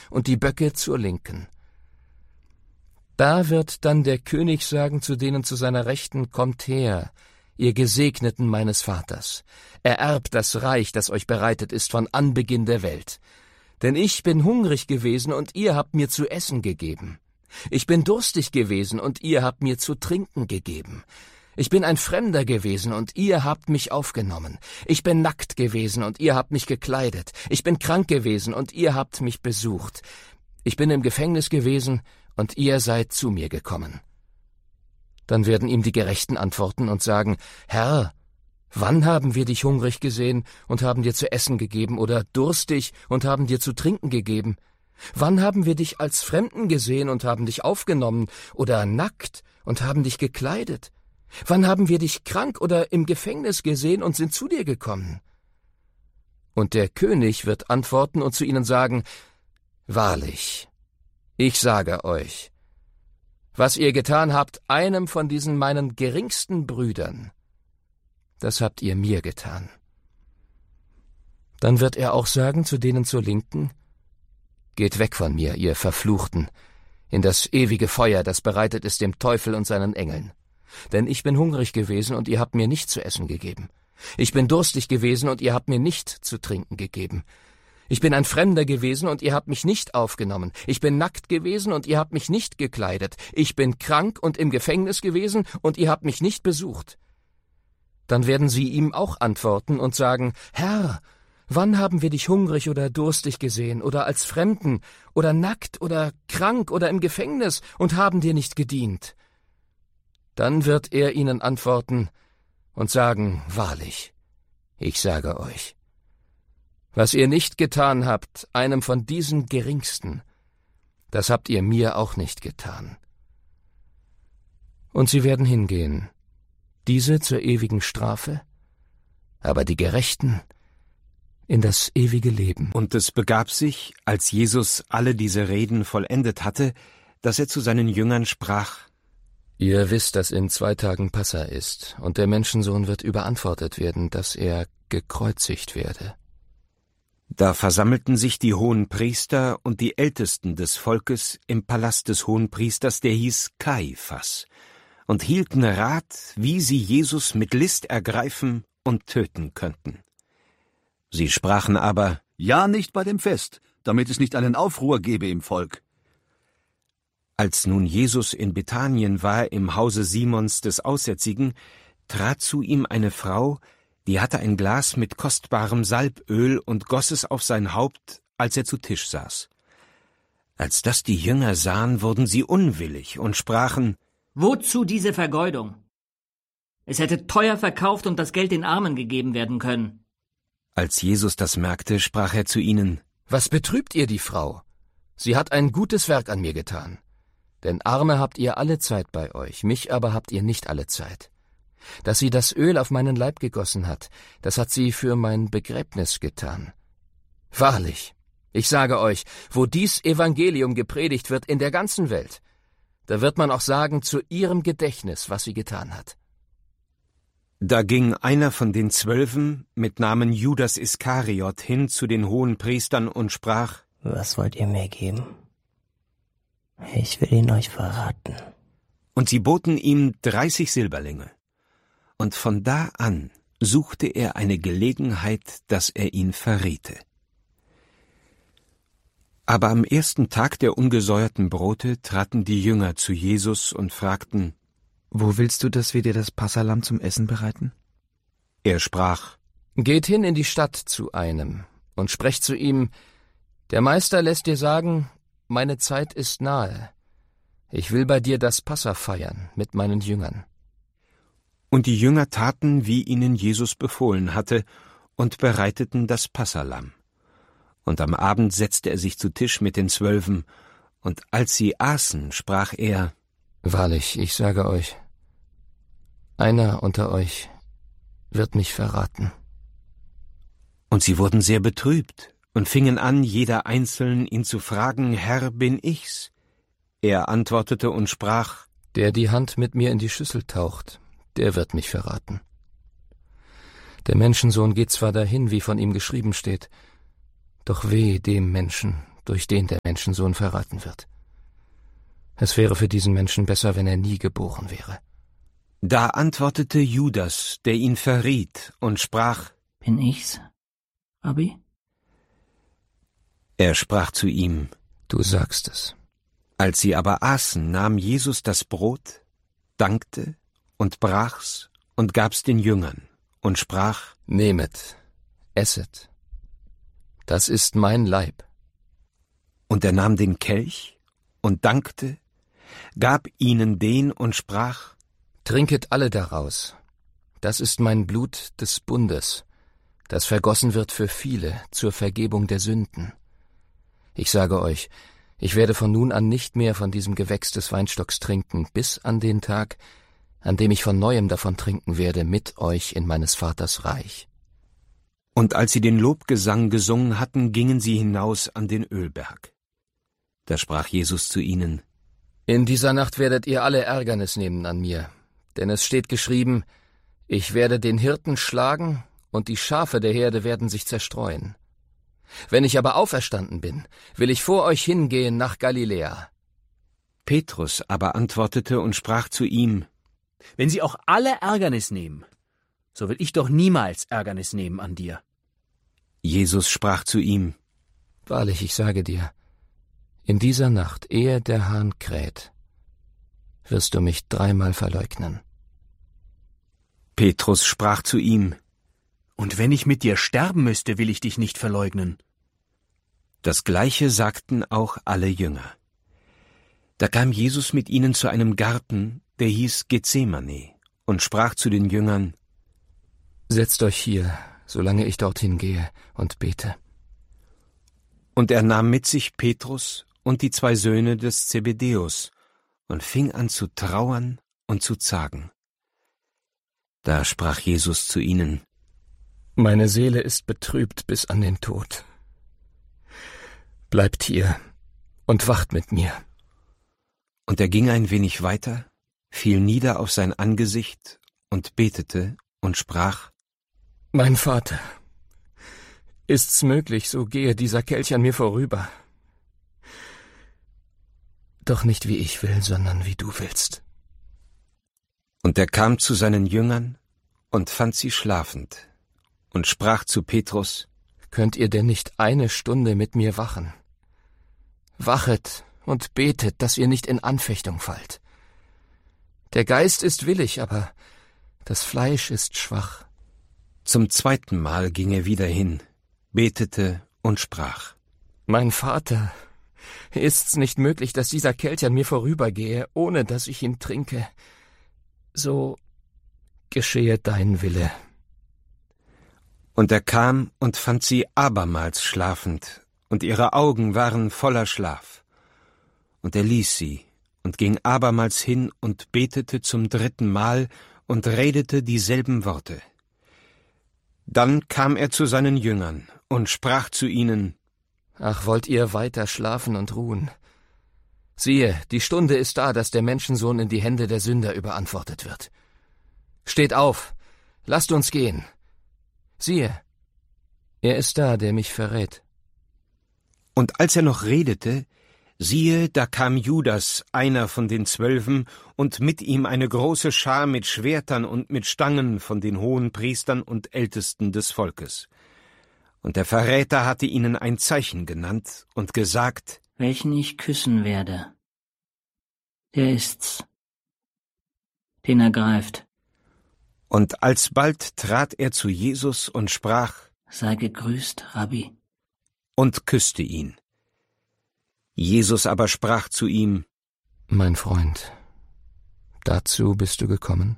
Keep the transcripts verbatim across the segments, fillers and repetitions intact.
und die Böcke zur Linken. Da wird dann der König sagen zu denen zu seiner Rechten, »Kommt her, ihr Gesegneten meines Vaters, ererbt das Reich, das euch bereitet ist von Anbeginn der Welt. Denn ich bin hungrig gewesen, und ihr habt mir zu essen gegeben. Ich bin durstig gewesen, und ihr habt mir zu trinken gegeben. Ich bin ein Fremder gewesen, und ihr habt mich aufgenommen. Ich bin nackt gewesen, und ihr habt mich gekleidet. Ich bin krank gewesen, und ihr habt mich besucht. Ich bin im Gefängnis gewesen, und ihr seid zu mir gekommen.« Dann werden ihm die Gerechten antworten und sagen, »Herr, wann haben wir dich hungrig gesehen und haben dir zu essen gegeben, oder durstig und haben dir zu trinken gegeben? Wann haben wir dich als Fremden gesehen und haben dich aufgenommen, oder nackt und haben dich gekleidet? Wann haben wir dich krank oder im Gefängnis gesehen und sind zu dir gekommen?« Und der König wird antworten und zu ihnen sagen, »Wahrlich, ich sage euch, was ihr getan habt, einem von diesen meinen geringsten Brüdern, das habt ihr mir getan.« Dann wird er auch sagen zu denen zur Linken, »Geht weg von mir, ihr Verfluchten, in das ewige Feuer, das bereitet ist dem Teufel und seinen Engeln. Denn ich bin hungrig gewesen, und ihr habt mir nicht zu essen gegeben. Ich bin durstig gewesen, und ihr habt mir nicht zu trinken gegeben. Ich bin ein Fremder gewesen, und ihr habt mich nicht aufgenommen. Ich bin nackt gewesen, und ihr habt mich nicht gekleidet. Ich bin krank und im Gefängnis gewesen, und ihr habt mich nicht besucht.« Dann werden sie ihm auch antworten und sagen, »Herr, wann haben wir dich hungrig oder durstig gesehen, oder als Fremden, oder nackt, oder krank, oder im Gefängnis, und haben dir nicht gedient?« Dann wird er ihnen antworten und sagen, »Wahrlich, ich sage euch, was ihr nicht getan habt, einem von diesen Geringsten, das habt ihr mir auch nicht getan.« Und sie werden hingehen, diese zur ewigen Strafe, aber die Gerechten in das ewige Leben. Und es begab sich, als Jesus alle diese Reden vollendet hatte, dass er zu seinen Jüngern sprach, »Ihr wisst, dass in zwei Tagen Passa ist, und der Menschensohn wird überantwortet werden, dass er gekreuzigt werde.« Da versammelten sich die Hohenpriester und die Ältesten des Volkes im Palast des Hohenpriesters, der hieß Kaiphas, und hielten Rat, wie sie Jesus mit List ergreifen und töten könnten. Sie sprachen aber, »Ja, nicht bei dem Fest, damit es nicht einen Aufruhr gebe im Volk.« Als nun Jesus in Bethanien war, im Hause Simons des Aussätzigen, trat zu ihm eine Frau, die hatte ein Glas mit kostbarem Salböl und goss es auf sein Haupt, als er zu Tisch saß. Als das die Jünger sahen, wurden sie unwillig und sprachen, »Wozu diese Vergeudung? Es hätte teuer verkauft und das Geld den Armen gegeben werden können.« Als Jesus das merkte, sprach er zu ihnen, »Was betrübt ihr die Frau? Sie hat ein gutes Werk an mir getan. Denn Arme habt ihr alle Zeit bei euch, mich aber habt ihr nicht alle Zeit. Dass sie das Öl auf meinen Leib gegossen hat, das hat sie für mein Begräbnis getan. Wahrlich, ich sage euch, wo dies Evangelium gepredigt wird in der ganzen Welt, da wird man auch sagen zu ihrem Gedächtnis, was sie getan hat.« Da ging einer von den Zwölfen mit Namen Judas Iskariot hin zu den Hohenpriestern und sprach, »Was wollt ihr mir geben? Ich will ihn euch verraten.« Und sie boten ihm dreißig Silberlinge. Und von da an suchte er eine Gelegenheit, dass er ihn verriete. Aber am ersten Tag der ungesäuerten Brote traten die Jünger zu Jesus und fragten, »Wo willst du, dass wir dir das Passalamm zum Essen bereiten?« Er sprach, »Geht hin in die Stadt zu einem und sprecht zu ihm, der Meister lässt dir sagen, meine Zeit ist nahe. Ich will bei dir das Passa feiern mit meinen Jüngern.« Und die Jünger taten, wie ihnen Jesus befohlen hatte, und bereiteten das Passalamm. Und am Abend setzte er sich zu Tisch mit den Zwölfen, und als sie aßen, sprach er, »Wahrlich, ich sage euch, einer unter euch wird mich verraten.« Und sie wurden sehr betrübt und fingen an, jeder einzeln ihn zu fragen, »Herr, bin ich's?« Er antwortete und sprach, »Der die Hand mit mir in die Schüssel taucht, der wird mich verraten. Der Menschensohn geht zwar dahin, wie von ihm geschrieben steht, doch weh dem Menschen, durch den der Menschensohn verraten wird. Es wäre für diesen Menschen besser, wenn er nie geboren wäre. Da antwortete Judas, der ihn verriet, und sprach: Bin ich's, Rabbi? Er sprach zu ihm: Du sagst es. Als sie aber aßen, nahm Jesus das Brot, dankte und brach's und gab's den Jüngern und sprach: Nehmet, esset, das ist mein Leib. Und er nahm den Kelch und dankte, gab ihnen den und sprach: Trinket alle daraus, das ist mein Blut des Bundes, das vergossen wird für viele zur Vergebung der Sünden. Ich sage euch, ich werde von nun an nicht mehr von diesem Gewächs des Weinstocks trinken, bis an den Tag, an dem ich von Neuem davon trinken werde mit euch in meines Vaters Reich. Und als sie den Lobgesang gesungen hatten, gingen sie hinaus an den Ölberg. Da sprach Jesus zu ihnen: In dieser Nacht werdet ihr alle Ärgernis nehmen an mir, denn es steht geschrieben, ich werde den Hirten schlagen, und die Schafe der Herde werden sich zerstreuen. Wenn ich aber auferstanden bin, will ich vor euch hingehen nach Galiläa. Petrus aber antwortete und sprach zu ihm: Wenn sie auch alle Ärgernis nehmen, so will ich doch niemals Ärgernis nehmen an dir. Jesus sprach zu ihm: Wahrlich, ich sage dir, in dieser Nacht, ehe der Hahn kräht, wirst du mich dreimal verleugnen. Petrus sprach zu ihm: Und wenn ich mit dir sterben müsste, will ich dich nicht verleugnen. Das Gleiche sagten auch alle Jünger. Da kam Jesus mit ihnen zu einem Garten, der hieß Gethsemane, und sprach zu den Jüngern: Setzt euch hier, solange ich dorthin gehe und bete. Und er nahm mit sich Petrus und die zwei Söhne des Zebedäus und fing an zu trauern und zu zagen. Da sprach Jesus zu ihnen: Meine Seele ist betrübt bis an den Tod. Bleibt hier und wacht mit mir. Und er ging ein wenig weiter, fiel nieder auf sein Angesicht und betete und sprach: Mein Vater, ist's möglich, so gehe dieser Kelch an mir vorüber. Doch nicht wie ich will, sondern wie du willst. Und er kam zu seinen Jüngern und fand sie schlafend und sprach zu Petrus: Könnt ihr denn nicht eine Stunde mit mir wachen? Wachet und betet, dass ihr nicht in Anfechtung fallt. Der Geist ist willig, aber das Fleisch ist schwach. Zum zweiten Mal ging er wieder hin, betete und sprach: Mein Vater, ist's nicht möglich, dass dieser Kelch an mir vorübergehe, ohne dass ich ihn trinke? So geschehe dein Wille. Und er kam und fand sie abermals schlafend, und ihre Augen waren voller Schlaf. Und er ließ sie und ging abermals hin und betete zum dritten Mal und redete dieselben Worte. Dann kam er zu seinen Jüngern und sprach zu ihnen: Ach, wollt ihr weiter schlafen und ruhen? Siehe, die Stunde ist da, dass der Menschensohn in die Hände der Sünder überantwortet wird. Steht auf, lasst uns gehen. Siehe, er ist da, der mich verrät. Und als er noch redete, siehe, da kam Judas, einer von den Zwölfen, und mit ihm eine große Schar mit Schwertern und mit Stangen von den Hohenpriestern und Ältesten des Volkes. Und der Verräter hatte ihnen ein Zeichen genannt und gesagt: Welchen ich küssen werde, der ist's, den er greift. Und alsbald trat er zu Jesus und sprach: Sei gegrüßt, Rabbi. Und küsste ihn. Jesus aber sprach zu ihm: Mein Freund, dazu bist du gekommen?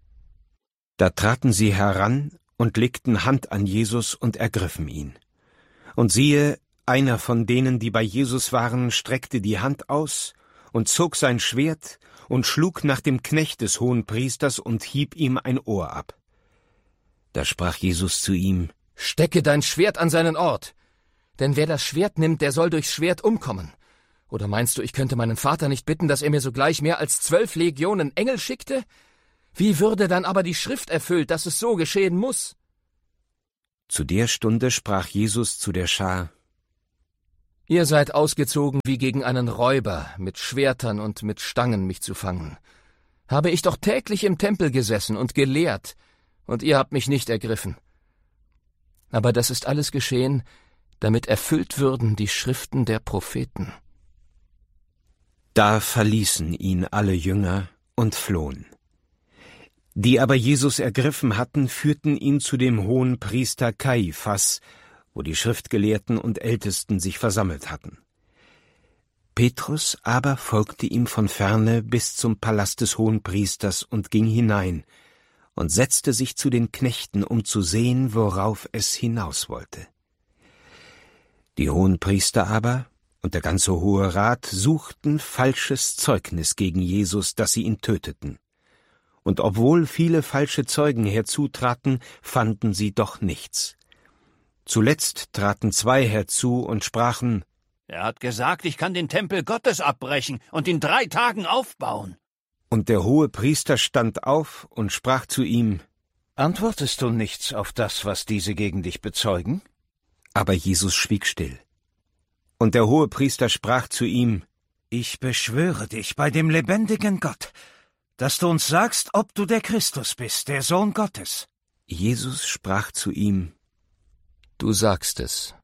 Da traten sie heran und legten Hand an Jesus und ergriffen ihn. Und siehe, einer von denen, die bei Jesus waren, streckte die Hand aus und zog sein Schwert und schlug nach dem Knecht des Hohenpriesters und hieb ihm ein Ohr ab. Da sprach Jesus zu ihm: Stecke dein Schwert an seinen Ort, denn wer das Schwert nimmt, der soll durchs Schwert umkommen. Oder meinst du, ich könnte meinen Vater nicht bitten, dass er mir sogleich mehr als zwölf Legionen Engel schickte? Wie würde dann aber die Schrift erfüllt, dass es so geschehen muss? Zu der Stunde sprach Jesus zu der Schar: Ihr seid ausgezogen wie gegen einen Räuber, mit Schwertern und mit Stangen mich zu fangen. Habe ich doch täglich im Tempel gesessen und gelehrt, und ihr habt mich nicht ergriffen. Aber das ist alles geschehen, damit erfüllt würden die Schriften der Propheten. Da verließen ihn alle Jünger und flohen. Die aber Jesus ergriffen hatten, führten ihn zu dem Hohenpriester Kaiphas, wo die Schriftgelehrten und Ältesten sich versammelt hatten. Petrus aber folgte ihm von ferne bis zum Palast des Hohenpriesters und ging hinein und setzte sich zu den Knechten, um zu sehen, worauf es hinaus wollte. Die Hohenpriester aber und der ganze Hohe Rat suchten falsches Zeugnis gegen Jesus, dass sie ihn töteten. Und obwohl viele falsche Zeugen herzutraten, fanden sie doch nichts. Zuletzt traten zwei herzu und sprachen: Er hat gesagt, ich kann den Tempel Gottes abbrechen und in drei Tagen aufbauen. Und der Hohepriester stand auf und sprach zu ihm: Antwortest du nichts auf das, was diese gegen dich bezeugen? Aber Jesus schwieg still. Und der Hohepriester sprach zu ihm: Ich beschwöre dich bei dem lebendigen Gott, dass du uns sagst, ob du der Christus bist, der Sohn Gottes. Jesus sprach zu ihm: Du sagst es.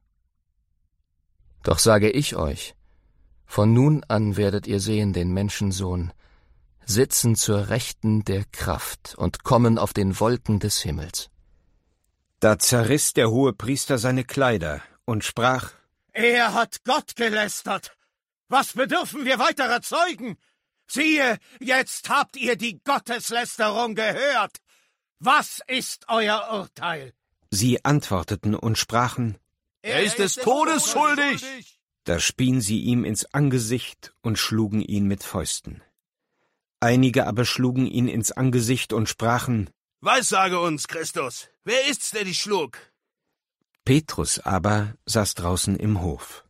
Doch sage ich euch, von nun an werdet ihr sehen den Menschensohn sitzen zur Rechten der Kraft und kommen auf den Wolken des Himmels. Da zerriss der Hohepriester seine Kleider und sprach: Er hat Gott gelästert. Was bedürfen wir weiterer Zeugen? Siehe, jetzt habt ihr die Gotteslästerung gehört. Was ist euer Urteil? Sie antworteten und sprachen: Er ist des Todes schuldig. Da spien sie ihm ins Angesicht und schlugen ihn mit Fäusten. Einige aber schlugen ihn ins Angesicht und sprachen: Weissage uns, Christus, wer ist's, der dich schlug? Petrus aber saß draußen im Hof.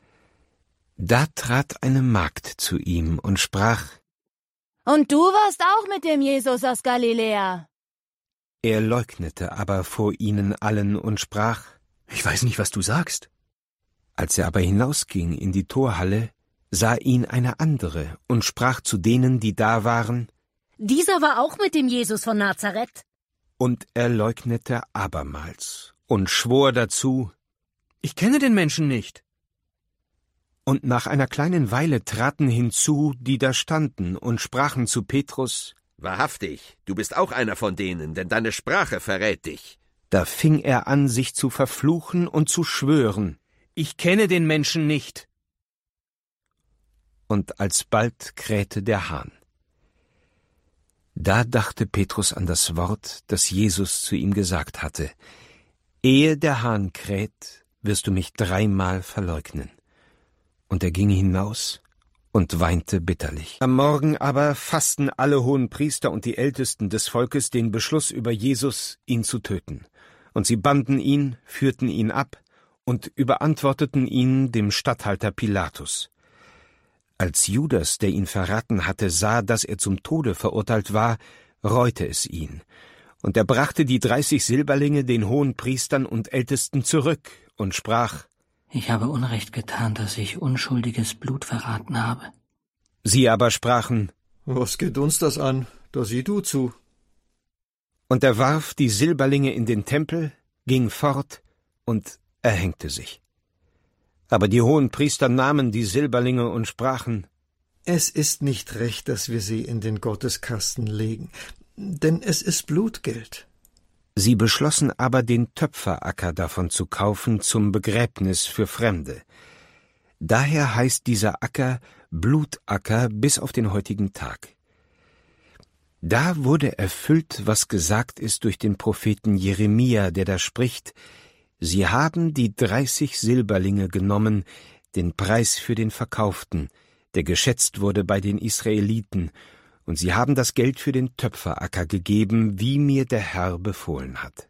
Da trat eine Magd zu ihm und sprach: Und du warst auch mit dem Jesus aus Galiläa. Er leugnete aber vor ihnen allen und sprach: Ich weiß nicht, was du sagst. Als er aber hinausging in die Torhalle, sah ihn eine andere und sprach zu denen, die da waren: Dieser war auch mit dem Jesus von Nazareth. Und er leugnete abermals und schwor dazu: Ich kenne den Menschen nicht. Und nach einer kleinen Weile traten hinzu, die da standen, und sprachen zu Petrus: Wahrhaftig, du bist auch einer von denen, denn deine Sprache verrät dich. Da fing er an, sich zu verfluchen und zu schwören: Ich kenne den Menschen nicht. Und alsbald krähte der Hahn. Da dachte Petrus an das Wort, das Jesus zu ihm gesagt hatte: Ehe der Hahn kräht, wirst du mich dreimal verleugnen. Und er ging hinaus und weinte bitterlich. Am Morgen aber fassten alle Hohenpriester und die Ältesten des Volkes den Beschluss über Jesus, ihn zu töten. Und sie banden ihn, führten ihn ab und überantworteten ihn dem Statthalter Pilatus. Als Judas, der ihn verraten hatte, sah, dass er zum Tode verurteilt war, reute es ihn. Und er brachte die dreißig Silberlinge den Hohenpriestern und Ältesten zurück und sprach: Ich habe Unrecht getan, dass ich unschuldiges Blut verraten habe. Sie aber sprachen: Was geht uns das an? Da sieh du zu. Und er warf die Silberlinge in den Tempel, ging fort und erhängte sich. Aber die Hohenpriester nahmen die Silberlinge und sprachen: Es ist nicht recht, dass wir sie in den Gotteskasten legen, denn es ist Blutgeld. Sie beschlossen aber, den Töpferacker davon zu kaufen zum Begräbnis für Fremde. Daher heißt dieser Acker Blutacker bis auf den heutigen Tag. Da wurde erfüllt, was gesagt ist durch den Propheten Jeremia, der da spricht: Sie haben die dreißig Silberlinge genommen, den Preis für den Verkauften, der geschätzt wurde bei den Israeliten, und sie haben das Geld für den Töpferacker gegeben, wie mir der Herr befohlen hat.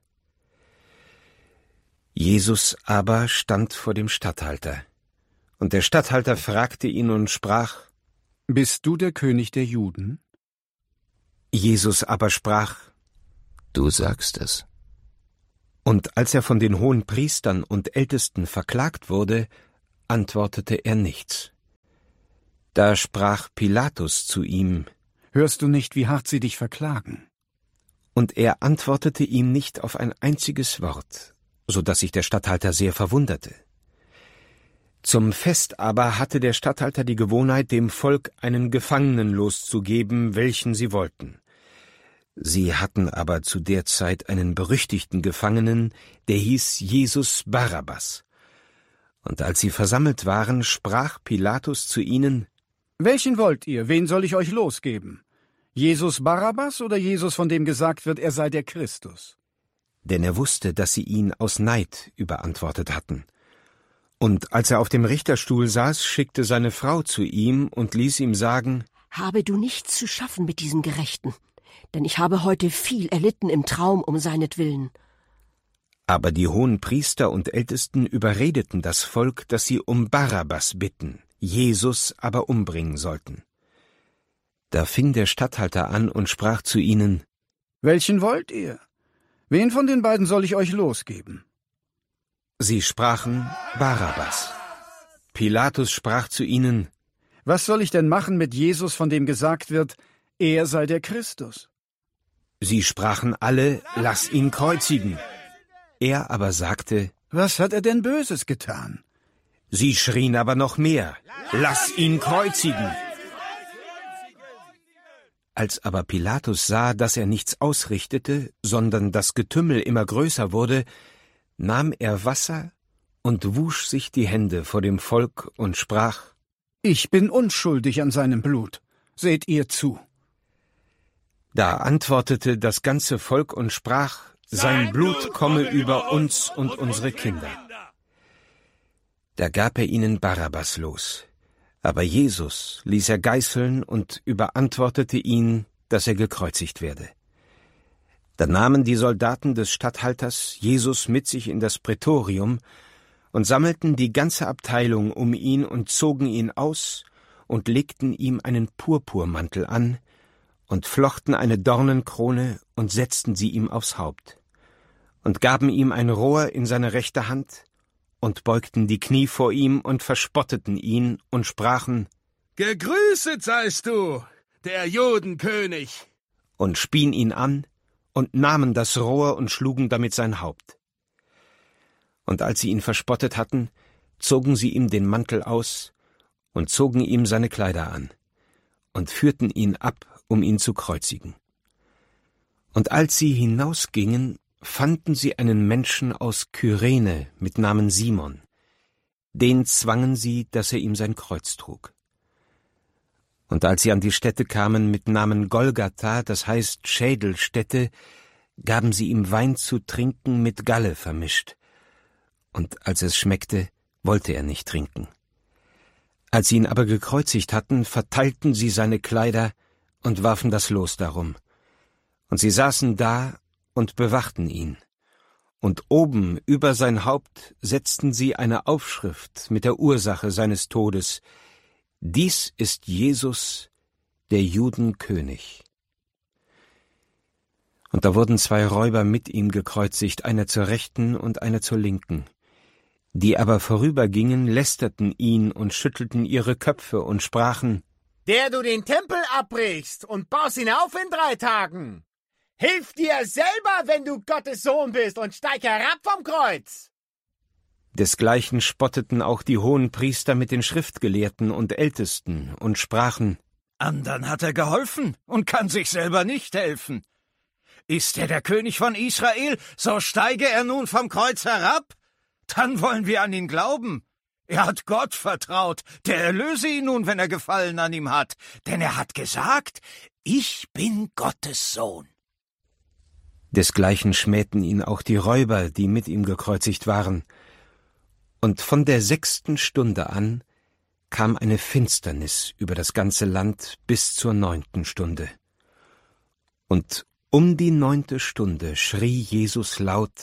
Jesus aber stand vor dem Statthalter. Und der Statthalter fragte ihn und sprach: Bist du der König der Juden? Jesus aber sprach: Du sagst es. Und als er von den Hohenpriestern und Ältesten verklagt wurde, antwortete er nichts. Da sprach Pilatus zu ihm: Hörst du nicht, wie hart sie dich verklagen? Und er antwortete ihm nicht auf ein einziges Wort, so daß sich der Statthalter sehr verwunderte. Zum Fest aber hatte der Statthalter die Gewohnheit, dem Volk einen Gefangenen loszugeben, welchen sie wollten. Sie hatten aber zu der Zeit einen berüchtigten Gefangenen, der hieß Jesus Barabbas. Und als sie versammelt waren, sprach Pilatus zu ihnen: Welchen wollt ihr? Wen soll ich euch losgeben? Jesus Barabbas oder Jesus, von dem gesagt wird, er sei der Christus? Denn er wusste, dass sie ihn aus Neid überantwortet hatten. Und als er auf dem Richterstuhl saß, schickte seine Frau zu ihm und ließ ihm sagen: Habe du nichts zu schaffen mit diesem Gerechten, denn ich habe heute viel erlitten im Traum um seinetwillen. Aber die hohen Priester und Ältesten überredeten das Volk, dass sie um Barabbas bitten, Jesus aber umbringen sollten. Da fing der Statthalter an und sprach zu ihnen: Welchen wollt ihr? Wen von den beiden soll ich euch losgeben? Sie sprachen: Barabbas. Pilatus sprach zu ihnen: Was soll ich denn machen mit Jesus, von dem gesagt wird, er sei der Christus? Sie sprachen alle: Lass ihn kreuzigen. Er aber sagte: Was hat er denn Böses getan? Sie schrien aber noch mehr: Lass ihn kreuzigen. Als aber Pilatus sah, dass er nichts ausrichtete, sondern das Getümmel immer größer wurde, nahm er Wasser und wusch sich die Hände vor dem Volk und sprach: Ich bin unschuldig an seinem Blut. Seht ihr zu. Da antwortete das ganze Volk und sprach: Sein Blut komme über uns und unsere Kinder. Da gab er ihnen Barabbas los. Aber Jesus ließ er geißeln und überantwortete ihn, dass er gekreuzigt werde. Da nahmen die Soldaten des Statthalters Jesus mit sich in das Prätorium und sammelten die ganze Abteilung um ihn und zogen ihn aus und legten ihm einen Purpurmantel an und flochten eine Dornenkrone und setzten sie ihm aufs Haupt und gaben ihm ein Rohr in seine rechte Hand und beugten die Knie vor ihm und verspotteten ihn und sprachen: Gegrüßet seist du, der Judenkönig! Und spien ihn an und nahmen das Rohr und schlugen damit sein Haupt. Und als sie ihn verspottet hatten, zogen sie ihm den Mantel aus und zogen ihm seine Kleider an und führten ihn ab, um ihn zu kreuzigen. Und als sie hinausgingen, fanden sie einen Menschen aus Kyrene mit Namen Simon. Den zwangen sie, dass er ihm sein Kreuz trug. Und als sie an die Stätte kamen mit Namen Golgatha, das heißt Schädelstätte, gaben sie ihm Wein zu trinken mit Galle vermischt. Und als es schmeckte, wollte er nicht trinken. Als sie ihn aber gekreuzigt hatten, verteilten sie seine Kleider und warfen das Los darum. Und sie saßen da und bewachten ihn. Und oben über sein Haupt setzten sie eine Aufschrift mit der Ursache seines Todes: Dies ist Jesus, der Judenkönig. Und da wurden zwei Räuber mit ihm gekreuzigt, einer zur Rechten und einer zur Linken. Die aber vorübergingen, lästerten ihn und schüttelten ihre Köpfe und sprachen: Der du den Tempel abbrichst und baust ihn auf in drei Tagen. Hilf dir selber, wenn du Gottes Sohn bist, und steig herab vom Kreuz! Desgleichen spotteten auch die hohen Priester mit den Schriftgelehrten und Ältesten und sprachen: Andern hat er geholfen und kann sich selber nicht helfen. Ist er der König von Israel, so steige er nun vom Kreuz herab. Dann wollen wir an ihn glauben. Er hat Gott vertraut, der erlöse ihn nun, wenn er Gefallen an ihm hat. Denn er hat gesagt: Ich bin Gottes Sohn. Desgleichen schmähten ihn auch die Räuber, die mit ihm gekreuzigt waren. Und von der sechsten Stunde an kam eine Finsternis über das ganze Land bis zur neunten Stunde. Und um die neunte Stunde schrie Jesus laut: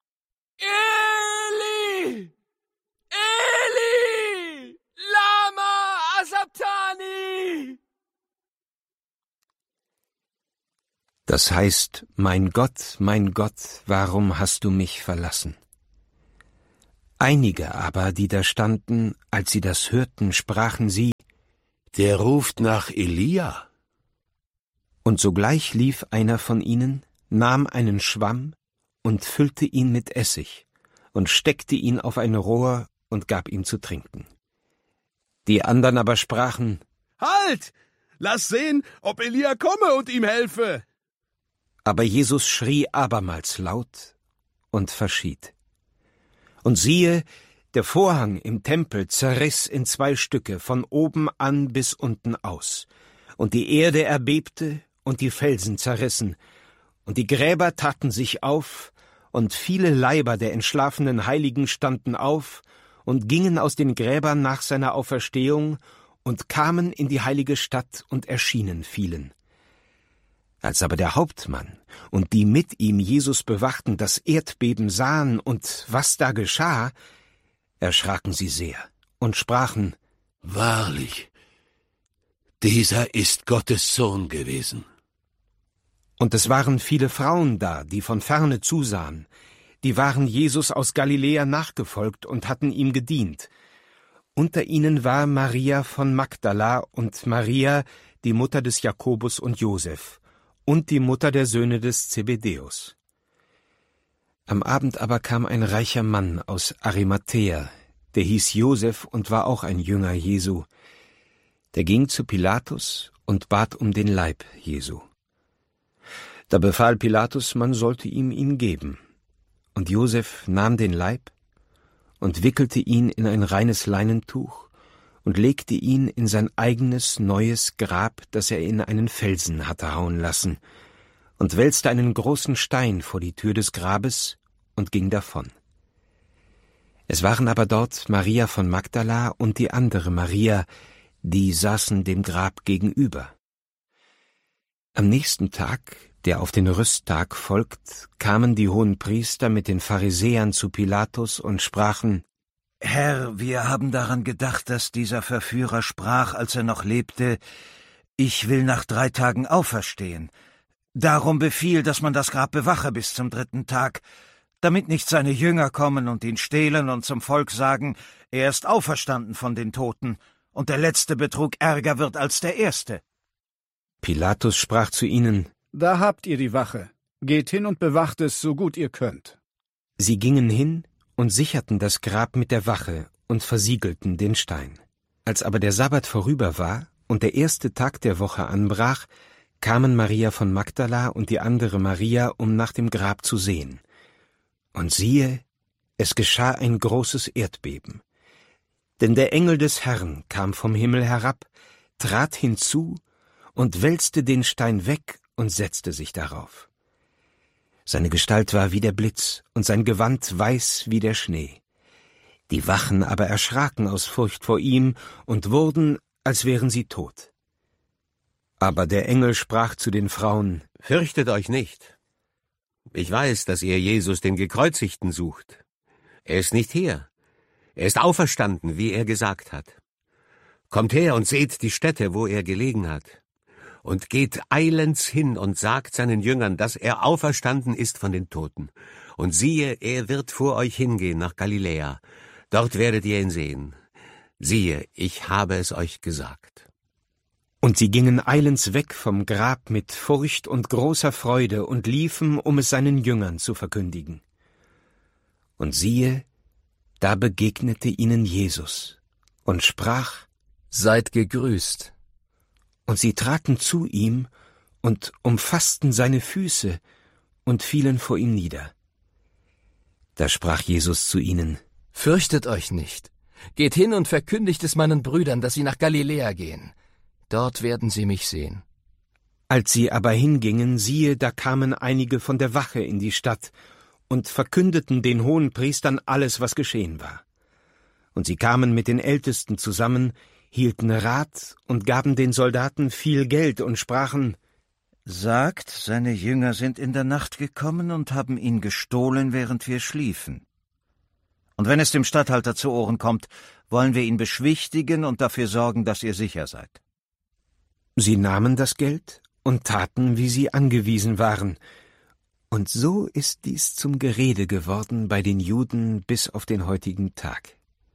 Eli! Eli! Lama Asabtani! Das heißt: Mein Gott, mein Gott, warum hast du mich verlassen? Einige aber, die da standen, als sie das hörten, sprachen sie: Der ruft nach Elia. Und sogleich lief einer von ihnen, nahm einen Schwamm und füllte ihn mit Essig und steckte ihn auf ein Rohr und gab ihm zu trinken. Die andern aber sprachen: Halt! Lass sehen, ob Elia komme und ihm helfe. Aber Jesus schrie abermals laut und verschied. Und siehe, der Vorhang im Tempel zerriss in zwei Stücke, von oben an bis unten aus. Und die Erde erbebte und die Felsen zerrissen. Und die Gräber taten sich auf, und viele Leiber der entschlafenen Heiligen standen auf und gingen aus den Gräbern nach seiner Auferstehung und kamen in die heilige Stadt und erschienen vielen. Als aber der Hauptmann und die mit ihm Jesus bewachten das Erdbeben sahen und was da geschah, erschraken sie sehr und sprachen: Wahrlich, dieser ist Gottes Sohn gewesen. Und es waren viele Frauen da, die von ferne zusahen, die waren Jesus aus Galiläa nachgefolgt und hatten ihm gedient. Unter ihnen war Maria von Magdala und Maria, die Mutter des Jakobus und Josef, und die Mutter der Söhne des Zebedäus. Am Abend aber kam ein reicher Mann aus Arimathäa, der hieß Josef und war auch ein Jünger Jesu. Der ging zu Pilatus und bat um den Leib Jesu. Da befahl Pilatus, man sollte ihm ihn geben. Und Josef nahm den Leib und wickelte ihn in ein reines Leinentuch und legte ihn in sein eigenes neues Grab, das er in einen Felsen hatte hauen lassen, und wälzte einen großen Stein vor die Tür des Grabes und ging davon. Es waren aber dort Maria von Magdala und die andere Maria, die saßen dem Grab gegenüber. Am nächsten Tag, der auf den Rüsttag folgt, kamen die Hohenpriester mit den Pharisäern zu Pilatus und sprachen: Herr, wir haben daran gedacht, dass dieser Verführer sprach, als er noch lebte: Ich will nach drei Tagen auferstehen. Darum befiehl, dass man das Grab bewache bis zum dritten Tag, damit nicht seine Jünger kommen und ihn stehlen und zum Volk sagen, er ist auferstanden von den Toten, und der letzte Betrug ärger wird als der erste. Pilatus sprach zu ihnen: Da habt ihr die Wache. Geht hin und bewacht es, so gut ihr könnt. Sie gingen hin und sicherten das Grab mit der Wache und versiegelten den Stein. Als aber der Sabbat vorüber war und der erste Tag der Woche anbrach, kamen Maria von Magdala und die andere Maria, um nach dem Grab zu sehen. Und siehe, es geschah ein großes Erdbeben. Denn der Engel des Herrn kam vom Himmel herab, trat hinzu und wälzte den Stein weg und setzte sich darauf. Seine Gestalt war wie der Blitz und sein Gewand weiß wie der Schnee. Die Wachen aber erschraken aus Furcht vor ihm und wurden, als wären sie tot. Aber der Engel sprach zu den Frauen: Fürchtet euch nicht. Ich weiß, dass ihr Jesus, den Gekreuzigten, sucht. Er ist nicht hier. Er ist auferstanden, wie er gesagt hat. Kommt her und seht die Stätte, wo er gelegen hat. Und geht eilends hin und sagt seinen Jüngern, dass er auferstanden ist von den Toten. Und siehe, er wird vor euch hingehen nach Galiläa. Dort werdet ihr ihn sehen. Siehe, ich habe es euch gesagt. Und sie gingen eilends weg vom Grab mit Furcht und großer Freude und liefen, um es seinen Jüngern zu verkündigen. Und siehe, da begegnete ihnen Jesus und sprach: Seid gegrüßt. Und sie traten zu ihm und umfassten seine Füße und fielen vor ihm nieder. Da sprach Jesus zu ihnen: Fürchtet euch nicht. Geht hin und verkündigt es meinen Brüdern, dass sie nach Galiläa gehen. Dort werden sie mich sehen. Als sie aber hingingen, siehe, da kamen einige von der Wache in die Stadt und verkündeten den Hohenpriestern alles, was geschehen war. Und sie kamen mit den Ältesten zusammen, hielten Rat und gaben den Soldaten viel Geld und sprachen: Sagt, seine Jünger sind in der Nacht gekommen und haben ihn gestohlen, während wir schliefen. Und wenn es dem Statthalter zu Ohren kommt, wollen wir ihn beschwichtigen und dafür sorgen, dass ihr sicher seid. Sie nahmen das Geld und taten, wie sie angewiesen waren. Und so ist dies zum Gerede geworden bei den Juden bis auf den heutigen Tag.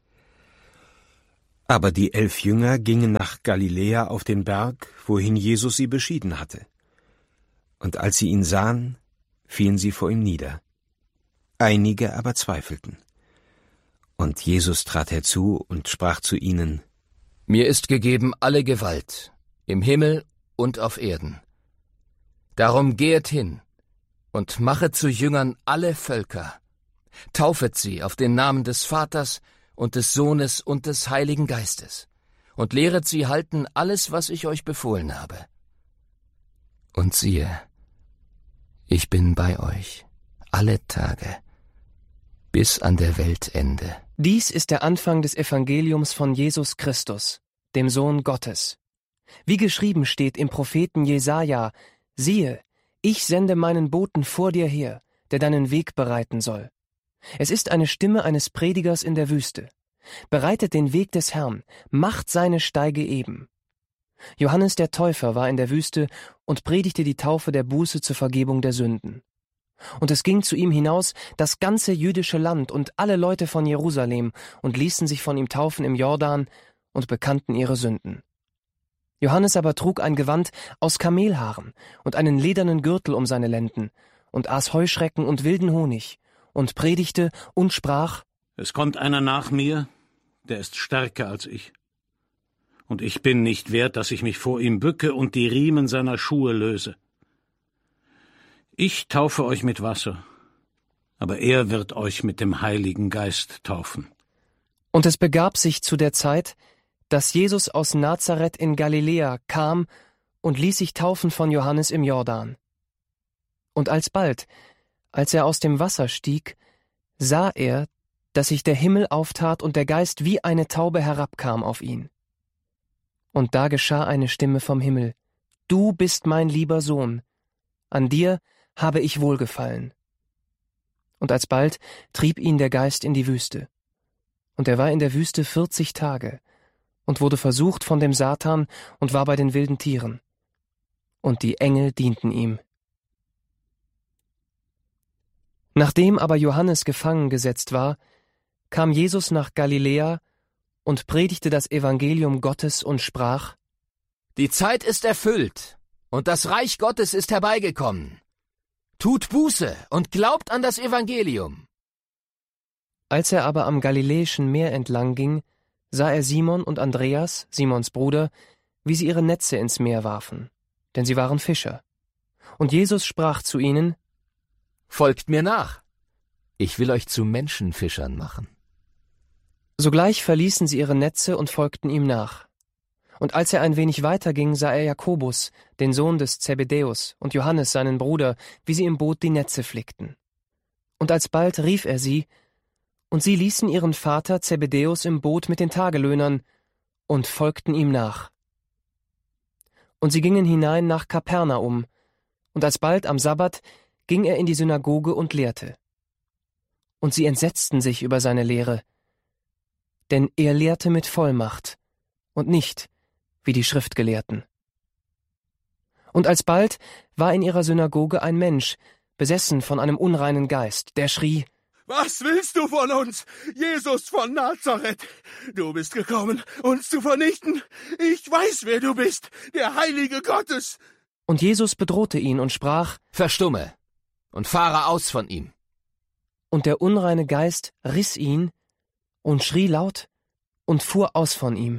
Aber die elf Jünger gingen nach Galiläa auf den Berg, wohin Jesus sie beschieden hatte. Und als sie ihn sahen, fielen sie vor ihm nieder. Einige aber zweifelten. Und Jesus trat herzu und sprach zu ihnen: Mir ist gegeben alle Gewalt, im Himmel und auf Erden. Darum gehet hin und machet zu Jüngern alle Völker, taufet sie auf den Namen des Vaters und des Sohnes und des Heiligen Geistes und lehret sie halten alles, was ich euch befohlen habe. Und siehe, ich bin bei euch alle Tage bis an der Weltende. Dies ist der Anfang des Evangeliums von Jesus Christus, dem Sohn Gottes. Wie geschrieben steht im Propheten Jesaja: Siehe, ich sende meinen Boten vor dir her, der deinen Weg bereiten soll. Es ist eine Stimme eines Predigers in der Wüste. Bereitet den Weg des Herrn, macht seine Steige eben. Johannes der Täufer war in der Wüste und predigte die Taufe der Buße zur Vergebung der Sünden. Und es ging zu ihm hinaus das ganze jüdische Land und alle Leute von Jerusalem und ließen sich von ihm taufen im Jordan und bekannten ihre Sünden. Johannes aber trug ein Gewand aus Kamelhaaren und einen ledernen Gürtel um seine Lenden und aß Heuschrecken und wilden Honig und predigte und sprach: Es kommt einer nach mir, der ist stärker als ich. Und ich bin nicht wert, dass ich mich vor ihm bücke und die Riemen seiner Schuhe löse. Ich taufe euch mit Wasser, aber er wird euch mit dem Heiligen Geist taufen. Und es begab sich zu der Zeit, dass Jesus aus Nazareth in Galiläa kam und ließ sich taufen von Johannes im Jordan. Und alsbald, als er aus dem Wasser stieg, sah er, dass sich der Himmel auftat und der Geist wie eine Taube herabkam auf ihn. Und da geschah eine Stimme vom Himmel: Du bist mein lieber Sohn, an dir habe ich wohlgefallen. Und alsbald trieb ihn der Geist in die Wüste. Und er war in der Wüste vierzig Tage und wurde versucht von dem Satan und war bei den wilden Tieren. Und die Engel dienten ihm. Nachdem aber Johannes gefangen gesetzt war, kam Jesus nach Galiläa und predigte das Evangelium Gottes und sprach: Die Zeit ist erfüllt und das Reich Gottes ist herbeigekommen. Tut Buße und glaubt an das Evangelium. Als er aber am Galiläischen Meer entlang ging, sah er Simon und Andreas, Simons Bruder, wie sie ihre Netze ins Meer warfen, denn sie waren Fischer. Und Jesus sprach zu ihnen: Folgt mir nach, ich will euch zu Menschenfischern machen. Sogleich verließen sie ihre Netze und folgten ihm nach. Und als er ein wenig weiter ging, sah er Jakobus, den Sohn des Zebedäus, und Johannes, seinen Bruder, wie sie im Boot die Netze flickten. Und alsbald rief er sie, und sie ließen ihren Vater Zebedäus im Boot mit den Tagelöhnern und folgten ihm nach. Und sie gingen hinein nach Kapernaum, und alsbald am Sabbat ging er in die Synagoge und lehrte. Und sie entsetzten sich über seine Lehre, denn er lehrte mit Vollmacht und nicht wie die Schriftgelehrten. Und alsbald war in ihrer Synagoge ein Mensch, besessen von einem unreinen Geist, der schrie: Was willst du von uns, Jesus von Nazareth? Du bist gekommen, uns zu vernichten. Ich weiß, wer du bist, der Heilige Gottes. Und Jesus bedrohte ihn und sprach: Verstumme und fahre aus von ihm. Und der unreine Geist riss ihn und schrie laut und fuhr aus von ihm.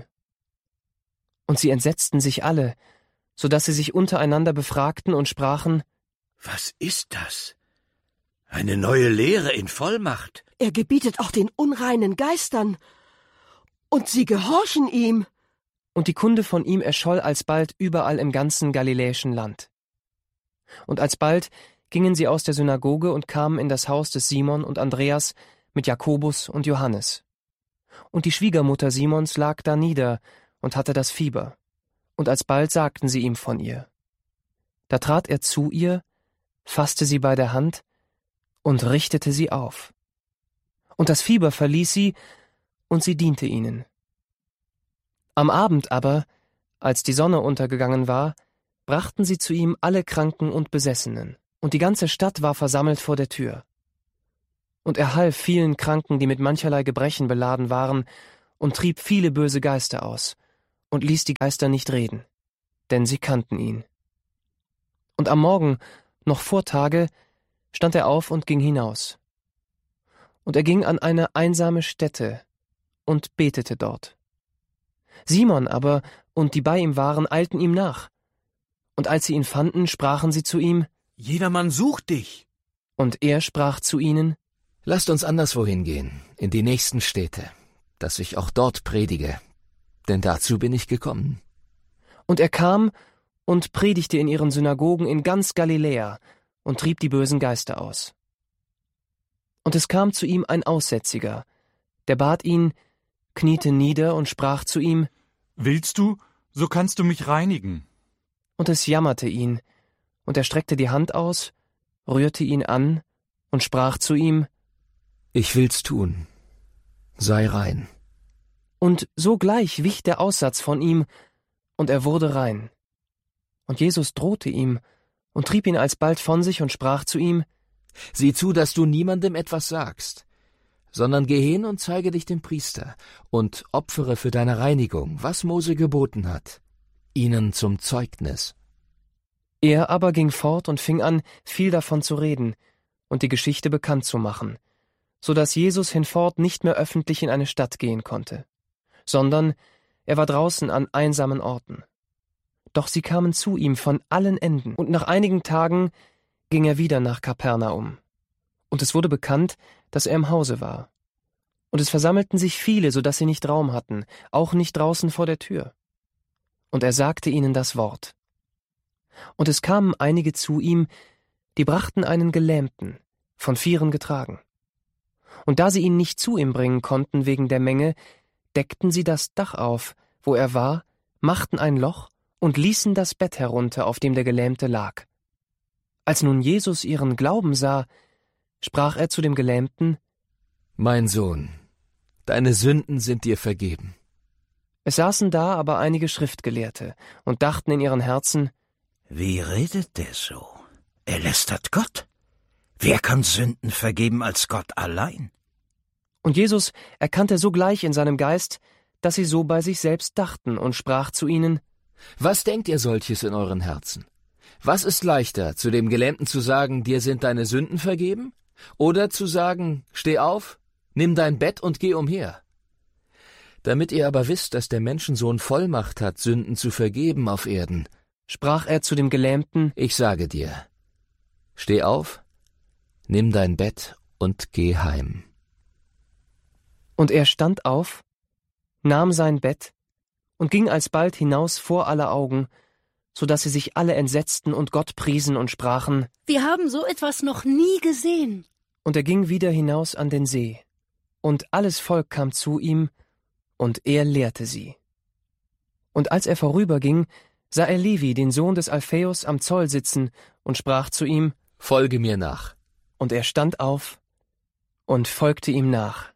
Und sie entsetzten sich alle, so dass sie sich untereinander befragten und sprachen: Was ist das? Eine neue Lehre in Vollmacht. Er gebietet auch den unreinen Geistern, und sie gehorchen ihm. Und die Kunde von ihm erscholl alsbald überall im ganzen galiläischen Land. Und alsbald gingen sie aus der Synagoge und kamen in das Haus des Simon und Andreas mit Jakobus und Johannes. Und die Schwiegermutter Simons lag da nieder und hatte das Fieber. Und alsbald sagten sie ihm von ihr. Da trat er zu ihr, fasste sie bei der Hand und richtete sie auf. Und das Fieber verließ sie, und sie diente ihnen. Am Abend aber, als die Sonne untergegangen war, brachten sie zu ihm alle Kranken und Besessenen, und die ganze Stadt war versammelt vor der Tür. Und er half vielen Kranken, die mit mancherlei Gebrechen beladen waren, und trieb viele böse Geister aus, und ließ die Geister nicht reden, denn sie kannten ihn. Und am Morgen, noch vor Tage, stand er auf und ging hinaus. Und er ging an eine einsame Stätte und betete dort. Simon aber und die bei ihm waren, eilten ihm nach. Und als sie ihn fanden, sprachen sie zu ihm: Jedermann sucht dich. Und er sprach zu ihnen: Lasst uns anderswohin gehen, in die nächsten Städte, dass ich auch dort predige, denn dazu bin ich gekommen. Und er kam und predigte in ihren Synagogen in ganz Galiläa und trieb die bösen Geister aus. Und es kam zu ihm ein Aussätziger, der bat ihn, kniete nieder und sprach zu ihm: Willst du, so kannst du mich reinigen. Und es jammerte ihn, und er streckte die Hand aus, rührte ihn an und sprach zu ihm: Ich will's tun, sei rein. Und sogleich wich der Aussatz von ihm, und er wurde rein. Und Jesus drohte ihm und trieb ihn alsbald von sich und sprach zu ihm: Sieh zu, dass du niemandem etwas sagst, sondern geh hin und zeige dich dem Priester und opfere für deine Reinigung, was Mose geboten hat, ihnen zum Zeugnis. Er aber ging fort und fing an, viel davon zu reden und die Geschichte bekannt zu machen, so dass Jesus hinfort nicht mehr öffentlich in eine Stadt gehen konnte, sondern er war draußen an einsamen Orten. Doch sie kamen zu ihm von allen Enden, und nach einigen Tagen ging er wieder nach Kapernaum. Und es wurde bekannt, dass er im Hause war. Und es versammelten sich viele, so dass sie nicht Raum hatten, auch nicht draußen vor der Tür. Und er sagte ihnen das Wort. Und es kamen einige zu ihm, die brachten einen Gelähmten, von Vieren getragen. Und da sie ihn nicht zu ihm bringen konnten wegen der Menge, deckten sie das Dach auf, wo er war, machten ein Loch und ließen das Bett herunter, auf dem der Gelähmte lag. Als nun Jesus ihren Glauben sah, sprach er zu dem Gelähmten: Mein Sohn, deine Sünden sind dir vergeben. Es saßen da aber einige Schriftgelehrte und dachten in ihren Herzen: Wie redet der so? Er lästert Gott. Wer kann Sünden vergeben als Gott allein? Und Jesus erkannte sogleich in seinem Geist, dass sie so bei sich selbst dachten, und sprach zu ihnen: Was denkt ihr solches in euren Herzen? Was ist leichter, zu dem Gelähmten zu sagen, dir sind deine Sünden vergeben? Oder zu sagen, steh auf, nimm dein Bett und geh umher? Damit ihr aber wisst, dass der Menschensohn Vollmacht hat, Sünden zu vergeben auf Erden, sprach er zu dem Gelähmten: Ich sage dir, steh auf, nimm dein Bett und geh heim. Und er stand auf, nahm sein Bett und ging alsbald hinaus vor aller Augen, so dass sie sich alle entsetzten und Gott priesen und sprachen: Wir haben so etwas noch nie gesehen. Und er ging wieder hinaus an den See, und alles Volk kam zu ihm, und er lehrte sie. Und als er vorüberging, sah er Levi, den Sohn des Alphaeus, am Zoll sitzen, und sprach zu ihm: Folge mir nach. Und er stand auf und folgte ihm nach.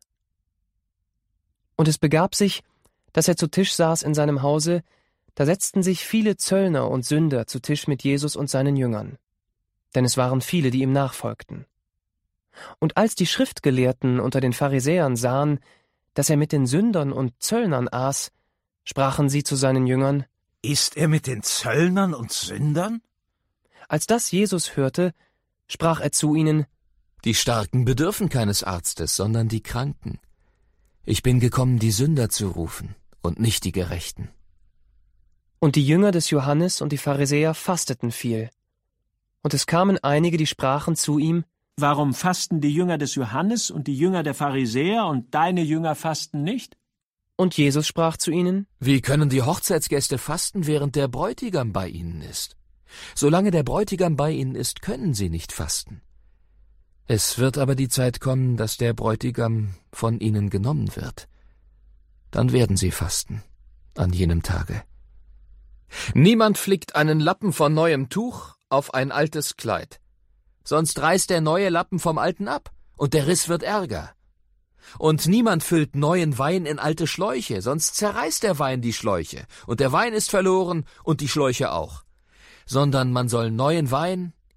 Und es begab sich, dass er zu Tisch saß in seinem Hause, da setzten sich viele Zöllner und Sünder zu Tisch mit Jesus und seinen Jüngern. Denn es waren viele, die ihm nachfolgten. Und als die Schriftgelehrten unter den Pharisäern sahen, dass er mit den Sündern und Zöllnern aß, sprachen sie zu seinen Jüngern: Isst er mit den Zöllnern und Sündern? Als das Jesus hörte, sprach er zu ihnen: Die Starken bedürfen keines Arztes, sondern die Kranken. Ich bin gekommen, die Sünder zu rufen und nicht die Gerechten. Und die Jünger des Johannes und die Pharisäer fasteten viel. Und es kamen einige, die sprachen zu ihm: Warum fasten die Jünger des Johannes und die Jünger der Pharisäer und deine Jünger fasten nicht? Und Jesus sprach zu ihnen: Wie können die Hochzeitsgäste fasten, während der Bräutigam bei ihnen ist? Solange der Bräutigam bei ihnen ist, können sie nicht fasten. Es wird aber die Zeit kommen, dass der Bräutigam von ihnen genommen wird. Dann werden sie fasten, an jenem Tage. Niemand flickt einen Lappen von neuem Tuch auf ein altes Kleid. Sonst reißt der neue Lappen vom alten ab, und der Riss wird ärger. Und niemand füllt neuen Wein in alte Schläuche, sonst zerreißt der Wein die Schläuche, und der Wein ist verloren und die Schläuche auch. Sondern man soll neuen Wein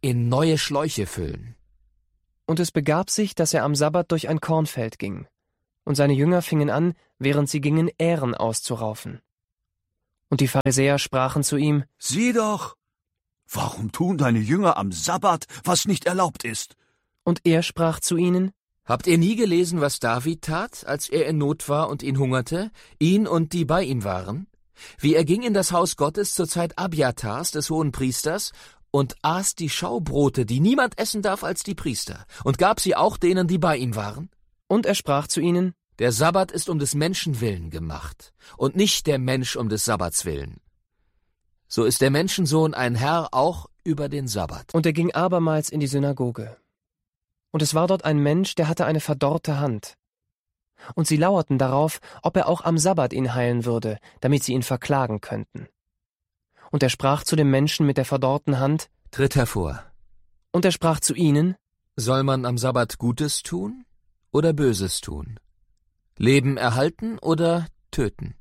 in neue Schläuche füllen. Und es begab sich, dass er am Sabbat durch ein Kornfeld ging. Und seine Jünger fingen an, während sie gingen, Ähren auszuraufen. Und die Pharisäer sprachen zu ihm: Sieh doch! Warum tun deine Jünger am Sabbat, was nicht erlaubt ist? Und er sprach zu ihnen: Habt ihr nie gelesen, was David tat, als er in Not war und ihn hungerte, ihn und die bei ihm waren? Wie er ging in das Haus Gottes zur Zeit Abiatars, des Hohenpriesters, und aß die Schaubrote, die niemand essen darf als die Priester, und gab sie auch denen, die bei ihm waren? Und er sprach zu ihnen: Der Sabbat ist um des Menschen willen gemacht, und nicht der Mensch um des Sabbats willen. So ist der Menschensohn ein Herr auch über den Sabbat. Und er ging abermals in die Synagoge. Und es war dort ein Mensch, der hatte eine verdorrte Hand. Und sie lauerten darauf, ob er auch am Sabbat ihn heilen würde, damit sie ihn verklagen könnten. Und er sprach zu dem Menschen mit der verdorrten Hand: Tritt hervor. Und er sprach zu ihnen: Soll man am Sabbat Gutes tun oder Böses tun? Leben erhalten oder töten?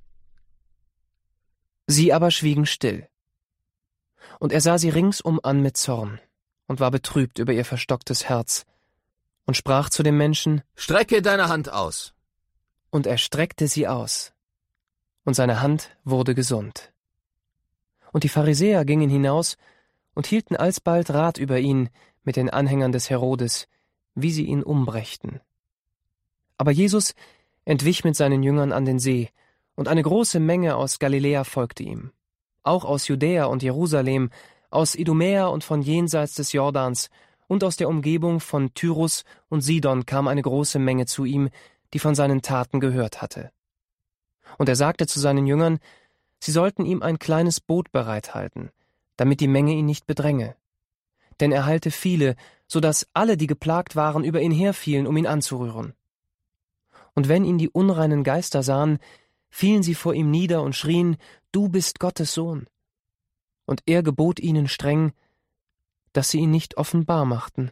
Sie aber schwiegen still. Und er sah sie ringsum an mit Zorn und war betrübt über ihr verstocktes Herz und sprach zu dem Menschen: Strecke deine Hand aus. Und er streckte sie aus, und seine Hand wurde gesund. Und die Pharisäer gingen hinaus und hielten alsbald Rat über ihn mit den Anhängern des Herodes, wie sie ihn umbrächten. Aber Jesus entwich mit seinen Jüngern an den See, und eine große Menge aus Galiläa folgte ihm. Auch aus Judäa und Jerusalem, aus Idumäa und von jenseits des Jordans und aus der Umgebung von Tyrus und Sidon kam eine große Menge zu ihm, die von seinen Taten gehört hatte. Und er sagte zu seinen Jüngern, sie sollten ihm ein kleines Boot bereithalten, damit die Menge ihn nicht bedränge. Denn er heilte viele, so dass alle, die geplagt waren, über ihn herfielen, um ihn anzurühren. Und wenn ihn die unreinen Geister sahen, fielen sie vor ihm nieder und schrien: Du bist Gottes Sohn. Und er gebot ihnen streng, dass sie ihn nicht offenbar machten.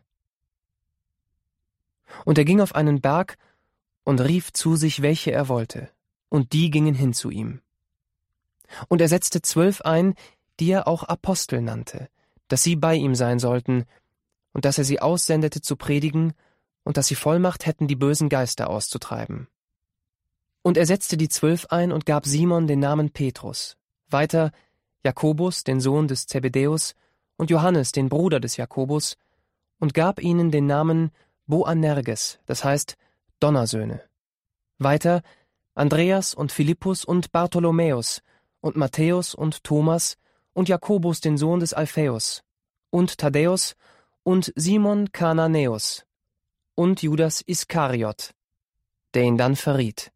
Und er ging auf einen Berg und rief zu sich, welche er wollte, und die gingen hin zu ihm. Und er setzte zwölf ein, die er auch Apostel nannte, dass sie bei ihm sein sollten, und dass er sie aussendete zu predigen, und dass sie Vollmacht hätten, die bösen Geister auszutreiben. Und er setzte die Zwölf ein und gab Simon den Namen Petrus, weiter Jakobus, den Sohn des Zebedäus, und Johannes, den Bruder des Jakobus, und gab ihnen den Namen Boanerges, das heißt Donnersöhne. Weiter Andreas und Philippus und Bartholomäus und Matthäus und Thomas und Jakobus, den Sohn des Alphaeus, und Thaddäus und Simon Kananäus und Judas Iskariot, der ihn dann verriet.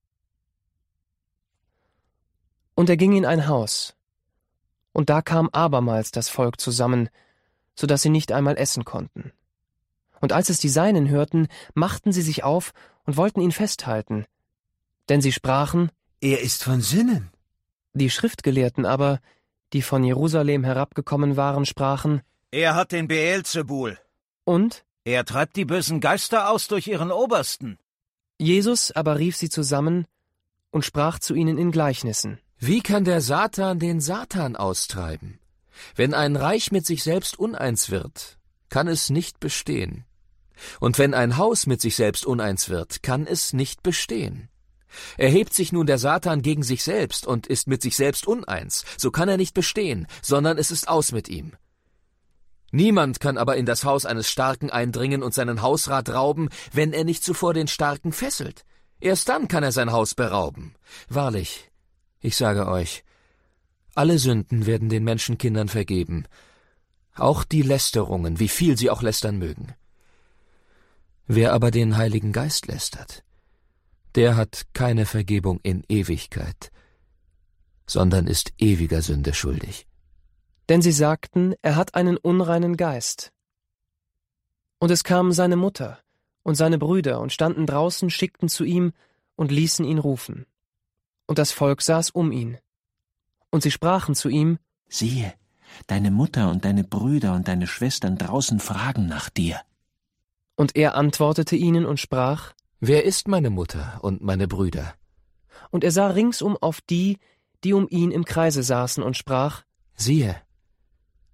Und er ging in ein Haus, und da kam abermals das Volk zusammen, so dass sie nicht einmal essen konnten. Und als es die Seinen hörten, machten sie sich auf und wollten ihn festhalten, denn sie sprachen: Er ist von Sinnen. Die Schriftgelehrten aber, die von Jerusalem herabgekommen waren, sprachen: Er hat den Beelzebul. Und? Er treibt die bösen Geister aus durch ihren Obersten. Jesus aber rief sie zusammen und sprach zu ihnen in Gleichnissen: Wie kann der Satan den Satan austreiben? Wenn ein Reich mit sich selbst uneins wird, kann es nicht bestehen. Und wenn ein Haus mit sich selbst uneins wird, kann es nicht bestehen. Erhebt sich nun der Satan gegen sich selbst und ist mit sich selbst uneins, so kann er nicht bestehen, sondern es ist aus mit ihm. Niemand kann aber in das Haus eines Starken eindringen und seinen Hausrat rauben, wenn er nicht zuvor den Starken fesselt. Erst dann kann er sein Haus berauben. Wahrlich, ich sage euch, alle Sünden werden den Menschenkindern vergeben, auch die Lästerungen, wie viel sie auch lästern mögen. Wer aber den Heiligen Geist lästert, der hat keine Vergebung in Ewigkeit, sondern ist ewiger Sünde schuldig. Denn sie sagten, er hat einen unreinen Geist. Und es kam seine Mutter und seine Brüder und standen draußen, schickten zu ihm und ließen ihn rufen. Und das Volk saß um ihn. Und sie sprachen zu ihm: Siehe, deine Mutter und deine Brüder und deine Schwestern draußen fragen nach dir. Und er antwortete ihnen und sprach: Wer ist meine Mutter und meine Brüder? Und er sah ringsum auf die, die um ihn im Kreise saßen, und sprach: Siehe,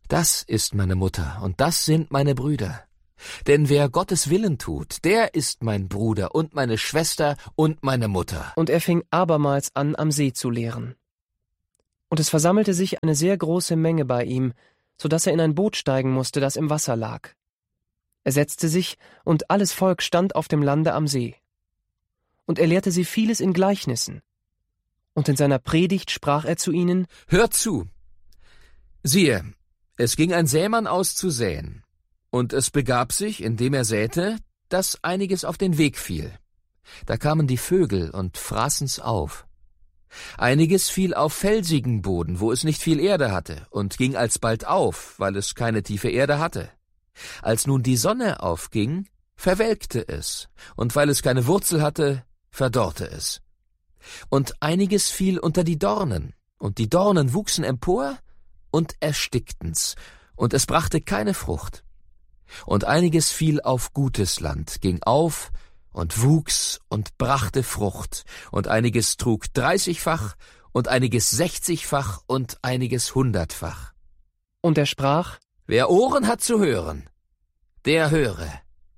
Das ist meine Mutter und das sind meine Brüder. Denn wer Gottes Willen tut, der ist mein Bruder und meine Schwester und meine Mutter. Und er fing abermals an, am See zu lehren. Und es versammelte sich eine sehr große Menge bei ihm, so dass er in ein Boot steigen musste, das im Wasser lag. Er setzte sich, und alles Volk stand auf dem Lande am See. Und er lehrte sie vieles in Gleichnissen. Und in seiner Predigt sprach er zu ihnen: Hört zu! Siehe, es ging ein Sämann aus zu säen. Und es begab sich, indem er säte, dass einiges auf den Weg fiel. Da kamen die Vögel und fraßen's auf. Einiges fiel auf felsigen Boden, wo es nicht viel Erde hatte, und ging alsbald auf, weil es keine tiefe Erde hatte. Als nun die Sonne aufging, verwelkte es, und weil es keine Wurzel hatte, verdorrte es. Und einiges fiel unter die Dornen, und die Dornen wuchsen empor und erstickten's, und es brachte keine Frucht. Und einiges fiel auf gutes Land, ging auf und wuchs und brachte Frucht, und einiges trug dreißigfach, und einiges sechzigfach, und einiges hundertfach. Und er sprach: Wer Ohren hat zu hören, der höre.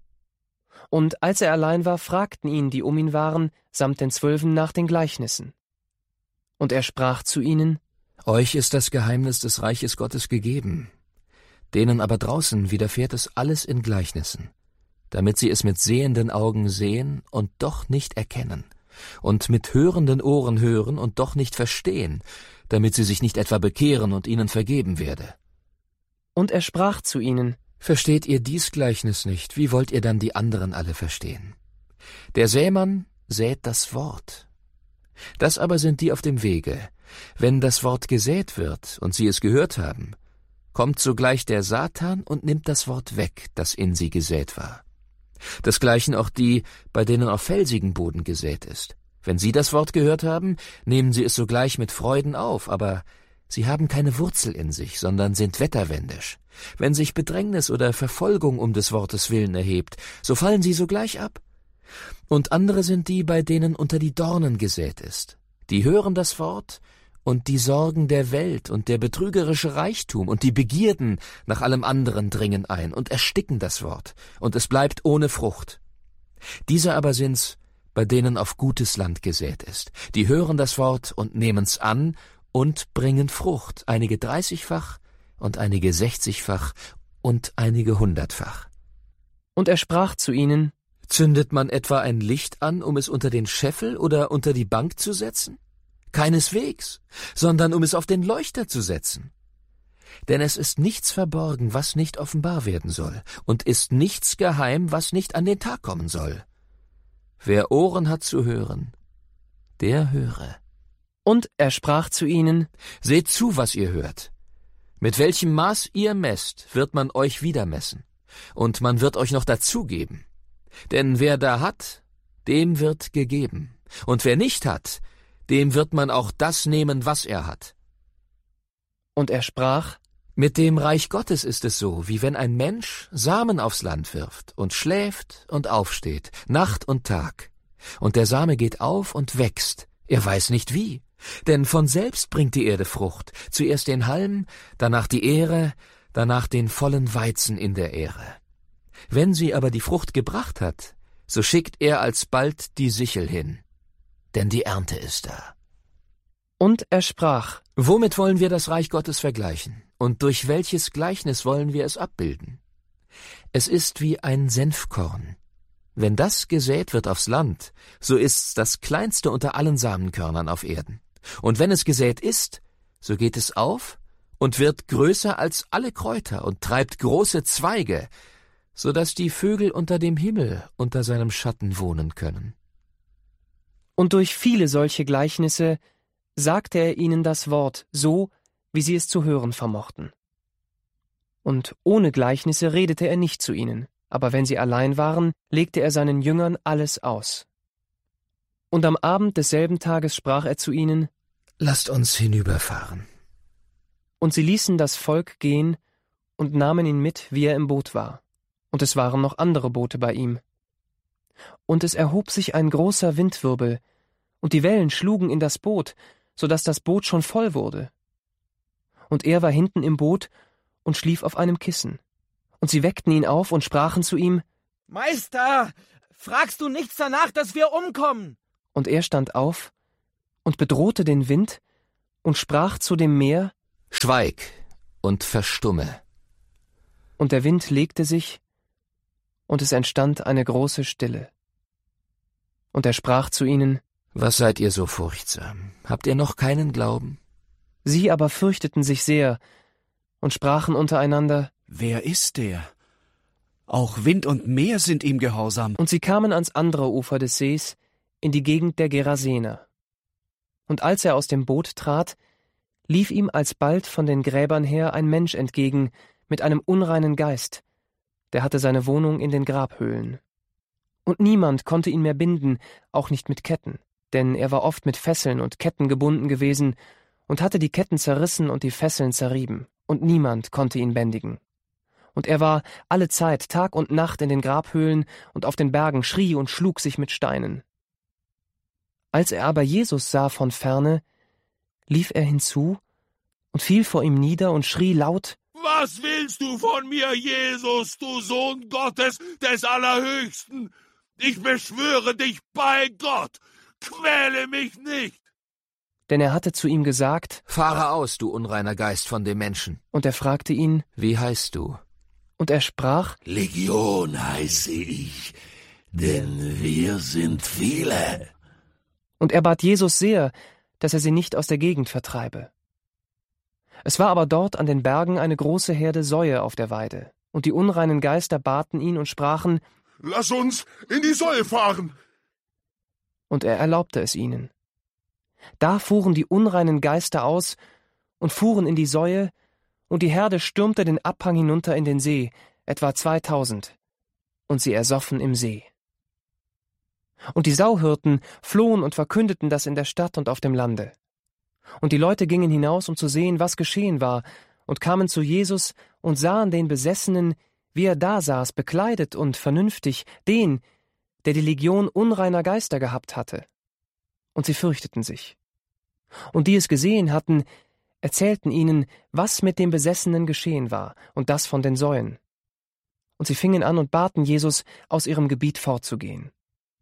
Und als er allein war, fragten ihn, die um ihn waren, samt den Zwölfen nach den Gleichnissen. Und er sprach zu ihnen: Euch ist das Geheimnis des Reiches Gottes gegeben. Denen aber draußen widerfährt es alles in Gleichnissen, damit sie es mit sehenden Augen sehen und doch nicht erkennen, und mit hörenden Ohren hören und doch nicht verstehen, damit sie sich nicht etwa bekehren und ihnen vergeben werde. Und er sprach zu ihnen: Versteht ihr dies Gleichnis nicht, wie wollt ihr dann die anderen alle verstehen? Der Sämann sät das Wort. Das aber sind die auf dem Wege. Wenn das Wort gesät wird und sie es gehört haben, kommt sogleich der Satan und nimmt das Wort weg, das in sie gesät war. Desgleichen auch die, bei denen auf felsigen Boden gesät ist. Wenn sie das Wort gehört haben, nehmen sie es sogleich mit Freuden auf, aber sie haben keine Wurzel in sich, sondern sind wetterwendisch. Wenn sich Bedrängnis oder Verfolgung um des Wortes willen erhebt, so fallen sie sogleich ab. Und andere sind die, bei denen unter die Dornen gesät ist. Die hören das Wort, und die Sorgen der Welt und der betrügerische Reichtum und die Begierden nach allem anderen dringen ein und ersticken das Wort, und es bleibt ohne Frucht. Diese aber sind's, bei denen auf gutes Land gesät ist. Die hören das Wort und nehmen's an und bringen Frucht, einige dreißigfach und einige sechzigfach und einige hundertfach. Und er sprach zu ihnen: Zündet man etwa ein Licht an, um es unter den Scheffel oder unter die Bank zu setzen? Keineswegs, sondern um es auf den Leuchter zu setzen. Denn es ist nichts verborgen, was nicht offenbar werden soll, und ist nichts geheim, was nicht an den Tag kommen soll. Wer Ohren hat zu hören, der höre. Und er sprach zu ihnen: Seht zu, was ihr hört. Mit welchem Maß ihr messt, wird man euch wieder messen, und man wird euch noch dazugeben. Denn wer da hat, dem wird gegeben, und wer nicht hat, dem wird man auch das nehmen, was er hat. Und er sprach: Mit dem Reich Gottes ist es so, wie wenn ein Mensch Samen aufs Land wirft und schläft und aufsteht, Nacht und Tag. Und der Same geht auf und wächst, er weiß nicht wie, denn von selbst bringt die Erde Frucht, zuerst den Halm, danach die Ähre, danach den vollen Weizen in der Ähre. Wenn sie aber die Frucht gebracht hat, so schickt er alsbald die Sichel hin, denn die Ernte ist da. Und er sprach: Womit wollen wir das Reich Gottes vergleichen? Und durch welches Gleichnis wollen wir es abbilden? Es ist wie ein Senfkorn. Wenn das gesät wird aufs Land, so ist's das kleinste unter allen Samenkörnern auf Erden. Und wenn es gesät ist, so geht es auf und wird größer als alle Kräuter und treibt große Zweige, so dass die Vögel unter dem Himmel unter seinem Schatten wohnen können. Und durch viele solche Gleichnisse sagte er ihnen das Wort, so, wie sie es zu hören vermochten. Und ohne Gleichnisse redete er nicht zu ihnen, aber wenn sie allein waren, legte er seinen Jüngern alles aus. Und am Abend desselben Tages sprach er zu ihnen: Lasst uns hinüberfahren. Und sie ließen das Volk gehen und nahmen ihn mit, wie er im Boot war. Und es waren noch andere Boote bei ihm. Und es erhob sich ein großer Windwirbel, und die Wellen schlugen in das Boot, so dass das Boot schon voll wurde. Und er war hinten im Boot, und schlief auf einem Kissen. Und sie weckten ihn auf und sprachen zu ihm: Meister, fragst du nichts danach, dass wir umkommen? Und er stand auf und bedrohte den Wind und sprach zu dem Meer: Schweig und verstumme. Und der Wind legte sich, und es entstand eine große Stille. Und er sprach zu ihnen: Was seid ihr so furchtsam? Habt ihr noch keinen Glauben? Sie aber fürchteten sich sehr und sprachen untereinander: Wer ist der? Auch Wind und Meer sind ihm gehorsam. Und sie kamen ans andere Ufer des Sees, in die Gegend der Gerasener. Und als er aus dem Boot trat, lief ihm alsbald von den Gräbern her ein Mensch entgegen mit einem unreinen Geist, der hatte seine Wohnung in den Grabhöhlen. Und niemand konnte ihn mehr binden, auch nicht mit Ketten, denn er war oft mit Fesseln und Ketten gebunden gewesen und hatte die Ketten zerrissen und die Fesseln zerrieben, und niemand konnte ihn bändigen. Und er war allezeit Tag und Nacht in den Grabhöhlen und auf den Bergen, schrie und schlug sich mit Steinen. Als er aber Jesus sah von ferne, lief er hinzu und fiel vor ihm nieder und schrie laut: Was willst du von mir, Jesus, du Sohn Gottes des Allerhöchsten? Ich beschwöre dich bei Gott, quäle mich nicht! Denn er hatte zu ihm gesagt: Fahre aus, du unreiner Geist von dem Menschen. Und er fragte ihn: Wie heißt du? Und er sprach: Legion heiße ich, denn wir sind viele. Und er bat Jesus sehr, dass er sie nicht aus der Gegend vertreibe. Es war aber dort an den Bergen eine große Herde Säue auf der Weide, und die unreinen Geister baten ihn und sprachen: Lass uns in die Säue fahren! Und er erlaubte es ihnen. Da fuhren die unreinen Geister aus und fuhren in die Säue, und die Herde stürmte den Abhang hinunter in den See, etwa zweitausend, und sie ersoffen im See. Und die Sauhirten flohen und verkündeten das in der Stadt und auf dem Lande. Und die Leute gingen hinaus, um zu sehen, was geschehen war, und kamen zu Jesus und sahen den Besessenen, wie er da saß, bekleidet und vernünftig, den, der die Legion unreiner Geister gehabt hatte. Und sie fürchteten sich. Und die es gesehen hatten, erzählten ihnen, was mit dem Besessenen geschehen war, und das von den Säuen. Und sie fingen an und baten Jesus, aus ihrem Gebiet fortzugehen.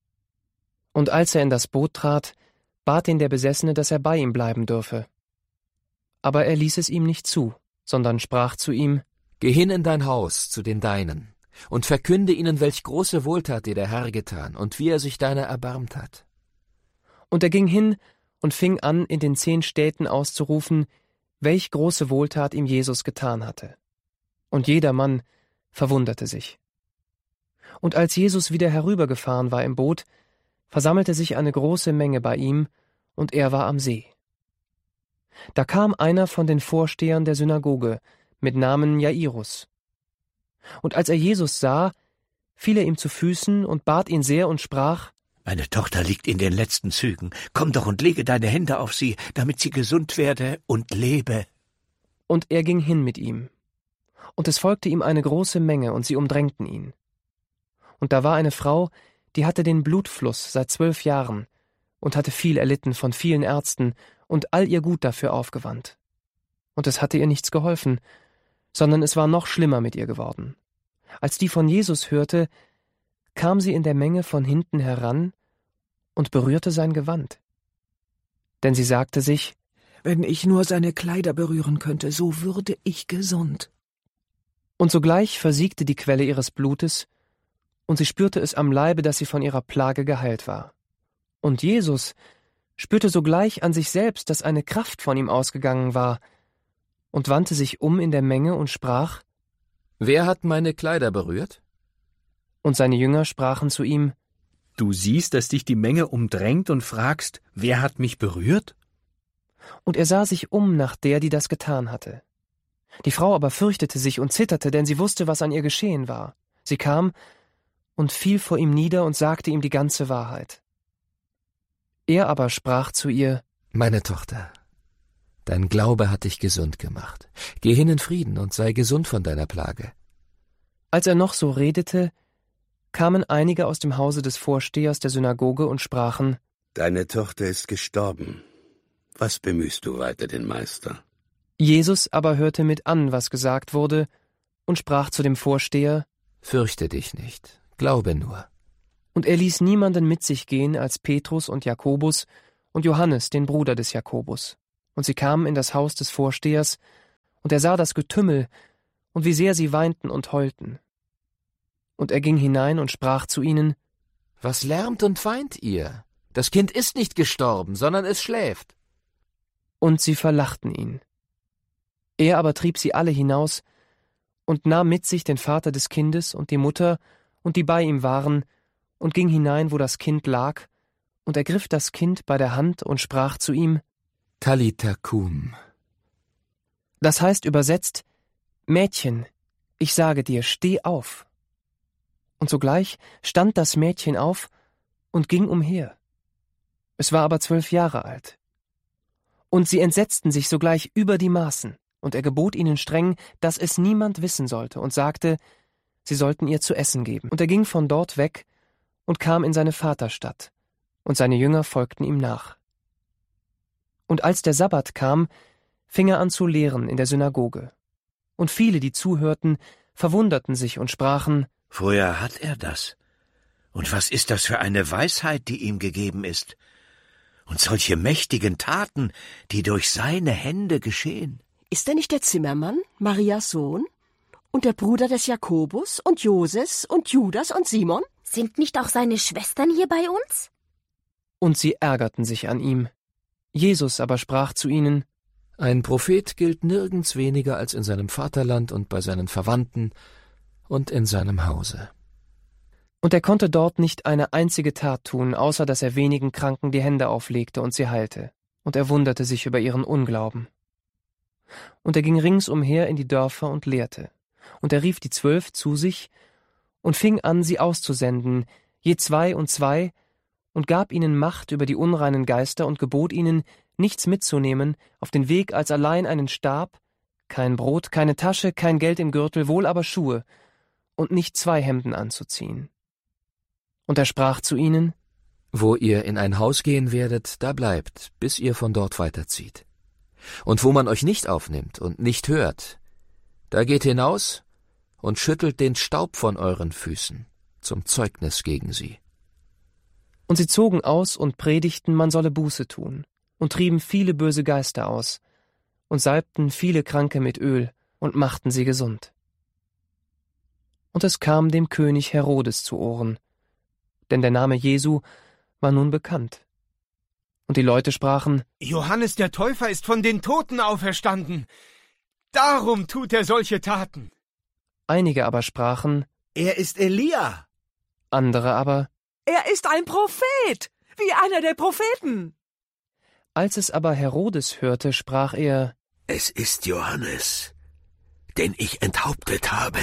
Und als er in das Boot trat, bat ihn der Besessene, dass er bei ihm bleiben dürfe. Aber er ließ es ihm nicht zu, sondern sprach zu ihm: Geh hin in dein Haus zu den Deinen und verkünde ihnen, welch große Wohltat dir der Herr getan und wie er sich deiner erbarmt hat. Und er ging hin und fing an, in den zehn Städten auszurufen, welch große Wohltat ihm Jesus getan hatte. Und jedermann verwunderte sich. Und als Jesus wieder herübergefahren war im Boot, versammelte sich eine große Menge bei ihm, und er war am See. Da kam einer von den Vorstehern der Synagoge mit Namen Jairus. Und als er Jesus sah, fiel er ihm zu Füßen und bat ihn sehr und sprach: Meine Tochter liegt in den letzten Zügen. Komm doch und lege deine Hände auf sie, damit sie gesund werde und lebe. Und er ging hin mit ihm. Und es folgte ihm eine große Menge, und sie umdrängten ihn. Und da war eine Frau, die hatte den Blutfluss seit zwölf Jahren und hatte viel erlitten von vielen Ärzten und all ihr Gut dafür aufgewandt. Und es hatte ihr nichts geholfen, sondern es war noch schlimmer mit ihr geworden. Als die von Jesus hörte, kam sie in der Menge von hinten heran und berührte sein Gewand. Denn sie sagte sich: Wenn ich nur seine Kleider berühren könnte, so würde ich gesund. Und sogleich versiegte die Quelle ihres Blutes, und sie spürte es am Leibe, dass sie von ihrer Plage geheilt war. Und Jesus spürte sogleich an sich selbst, dass eine Kraft von ihm ausgegangen war, und wandte sich um in der Menge und sprach: Wer hat meine Kleider berührt? Und seine Jünger sprachen zu ihm: Du siehst, dass dich die Menge umdrängt und fragst, wer hat mich berührt? Und er sah sich um nach der, die das getan hatte. Die Frau aber fürchtete sich und zitterte, denn sie wusste, was an ihr geschehen war. Sie kam und fiel vor ihm nieder und sagte ihm die ganze Wahrheit. Er aber sprach zu ihr: Meine Tochter, dein Glaube hat dich gesund gemacht. Geh hin in Frieden und sei gesund von deiner Plage. Als er noch so redete, kamen einige aus dem Hause des Vorstehers der Synagoge und sprachen: Deine Tochter ist gestorben. Was bemühst du weiter den Meister? Jesus aber hörte mit an, was gesagt wurde, und sprach zu dem Vorsteher: Fürchte dich nicht, glaube nur. Und er ließ niemanden mit sich gehen als Petrus und Jakobus und Johannes, den Bruder des Jakobus. Und sie kamen in das Haus des Vorstehers, und er sah das Getümmel, und wie sehr sie weinten und heulten. Und er ging hinein und sprach zu ihnen: Was lärmt und weint ihr? Das Kind ist nicht gestorben, sondern es schläft. Und sie verlachten ihn. Er aber trieb sie alle hinaus und nahm mit sich den Vater des Kindes und die Mutter und die bei ihm waren und ging hinein, wo das Kind lag, und ergriff das Kind bei der Hand und sprach zu ihm: Talitha cum. Das heißt übersetzt: Mädchen, ich sage dir, steh auf. Und sogleich stand das Mädchen auf und ging umher. Es war aber zwölf Jahre alt. Und sie entsetzten sich sogleich über die Maßen, und er gebot ihnen streng, dass es niemand wissen sollte, und sagte, sie sollten ihr zu essen geben. Und er ging von dort weg und kam in seine Vaterstadt, und seine Jünger folgten ihm nach. Und als der Sabbat kam, fing er an zu lehren in der Synagoge. Und viele, die zuhörten, verwunderten sich und sprachen: Woher hat er das? Und was ist das für eine Weisheit, die ihm gegeben ist? Und solche mächtigen Taten, die durch seine Hände geschehen. Ist er nicht der Zimmermann, Marias Sohn? Und der Bruder des Jakobus und Joses und Judas und Simon? Sind nicht auch seine Schwestern hier bei uns? Und sie ärgerten sich an ihm. Jesus aber sprach zu ihnen: Ein Prophet gilt nirgends weniger als in seinem Vaterland und bei seinen Verwandten und in seinem Hause. Und er konnte dort nicht eine einzige Tat tun, außer dass er wenigen Kranken die Hände auflegte und sie heilte. Und er wunderte sich über ihren Unglauben. Und er ging ringsumher in die Dörfer und lehrte. Und er rief die Zwölf zu sich und fing an, sie auszusenden, je zwei und zwei, und gab ihnen Macht über die unreinen Geister und gebot ihnen, nichts mitzunehmen, auf den Weg als allein einen Stab, kein Brot, keine Tasche, kein Geld im Gürtel, wohl aber Schuhe, und nicht zwei Hemden anzuziehen. Und er sprach zu ihnen: Wo ihr in ein Haus gehen werdet, da bleibt, bis ihr von dort weiterzieht. Und wo man euch nicht aufnimmt und nicht hört, da geht hinaus und schüttelt den Staub von euren Füßen zum Zeugnis gegen sie. Und sie zogen aus und predigten, man solle Buße tun, und trieben viele böse Geister aus, und salbten viele Kranke mit Öl und machten sie gesund. Und es kam dem König Herodes zu Ohren, denn der Name Jesu war nun bekannt. Und die Leute sprachen: Johannes der Täufer ist von den Toten auferstanden. Darum tut er solche Taten. Einige aber sprachen: Er ist Elia. Andere aber: Er ist ein Prophet, wie einer der Propheten. Als es aber Herodes hörte, sprach er: Es ist Johannes, den ich enthauptet habe.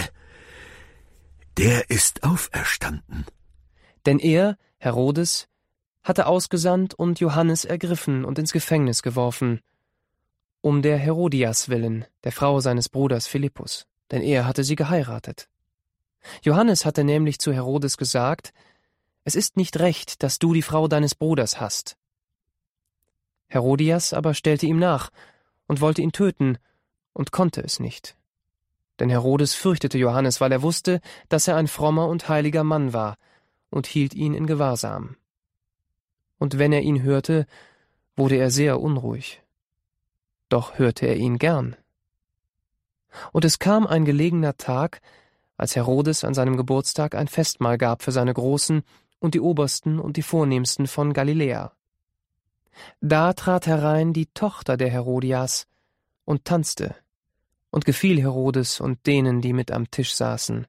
Der ist auferstanden. Denn er, Herodes, hatte ausgesandt und Johannes ergriffen und ins Gefängnis geworfen, um der Herodias willen, der Frau seines Bruders Philippus, denn er hatte sie geheiratet. Johannes hatte nämlich zu Herodes gesagt: Es ist nicht recht, dass du die Frau deines Bruders hast. Herodias aber stellte ihm nach und wollte ihn töten und konnte es nicht. Denn Herodes fürchtete Johannes, weil er wusste, dass er ein frommer und heiliger Mann war, und hielt ihn in Gewahrsam. Und wenn er ihn hörte, wurde er sehr unruhig. Doch hörte er ihn gern. Und es kam ein gelegener Tag, als Herodes an seinem Geburtstag ein Festmahl gab für seine Großen und die Obersten und die Vornehmsten von Galiläa. Da trat herein die Tochter der Herodias und tanzte und gefiel Herodes und denen, die mit am Tisch saßen.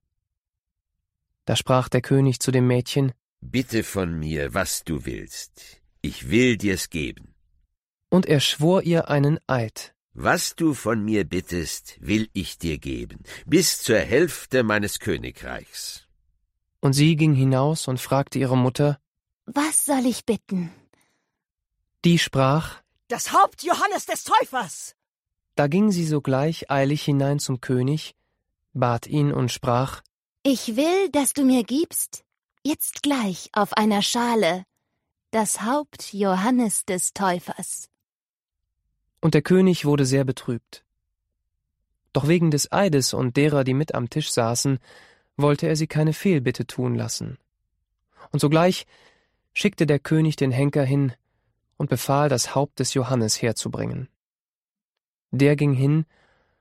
Da sprach der König zu dem Mädchen: Bitte von mir, was du willst. Ich will dir's geben. Und er schwor ihr einen Eid. Was du von mir bittest, will ich dir geben, bis zur Hälfte meines Königreichs. Und sie ging hinaus und fragte ihre Mutter: Was soll ich bitten? Die sprach: Das Haupt Johannes des Täufers. Da ging sie sogleich eilig hinein zum König, bat ihn und sprach: Ich will, dass du mir gibst, jetzt gleich auf einer Schale, das Haupt Johannes des Täufers. Und der König wurde sehr betrübt. Doch wegen des Eides und derer, die mit am Tisch saßen, wollte er sie keine Fehlbitte tun lassen. Und sogleich schickte der König den Henker hin und befahl, das Haupt des Johannes herzubringen. Der ging hin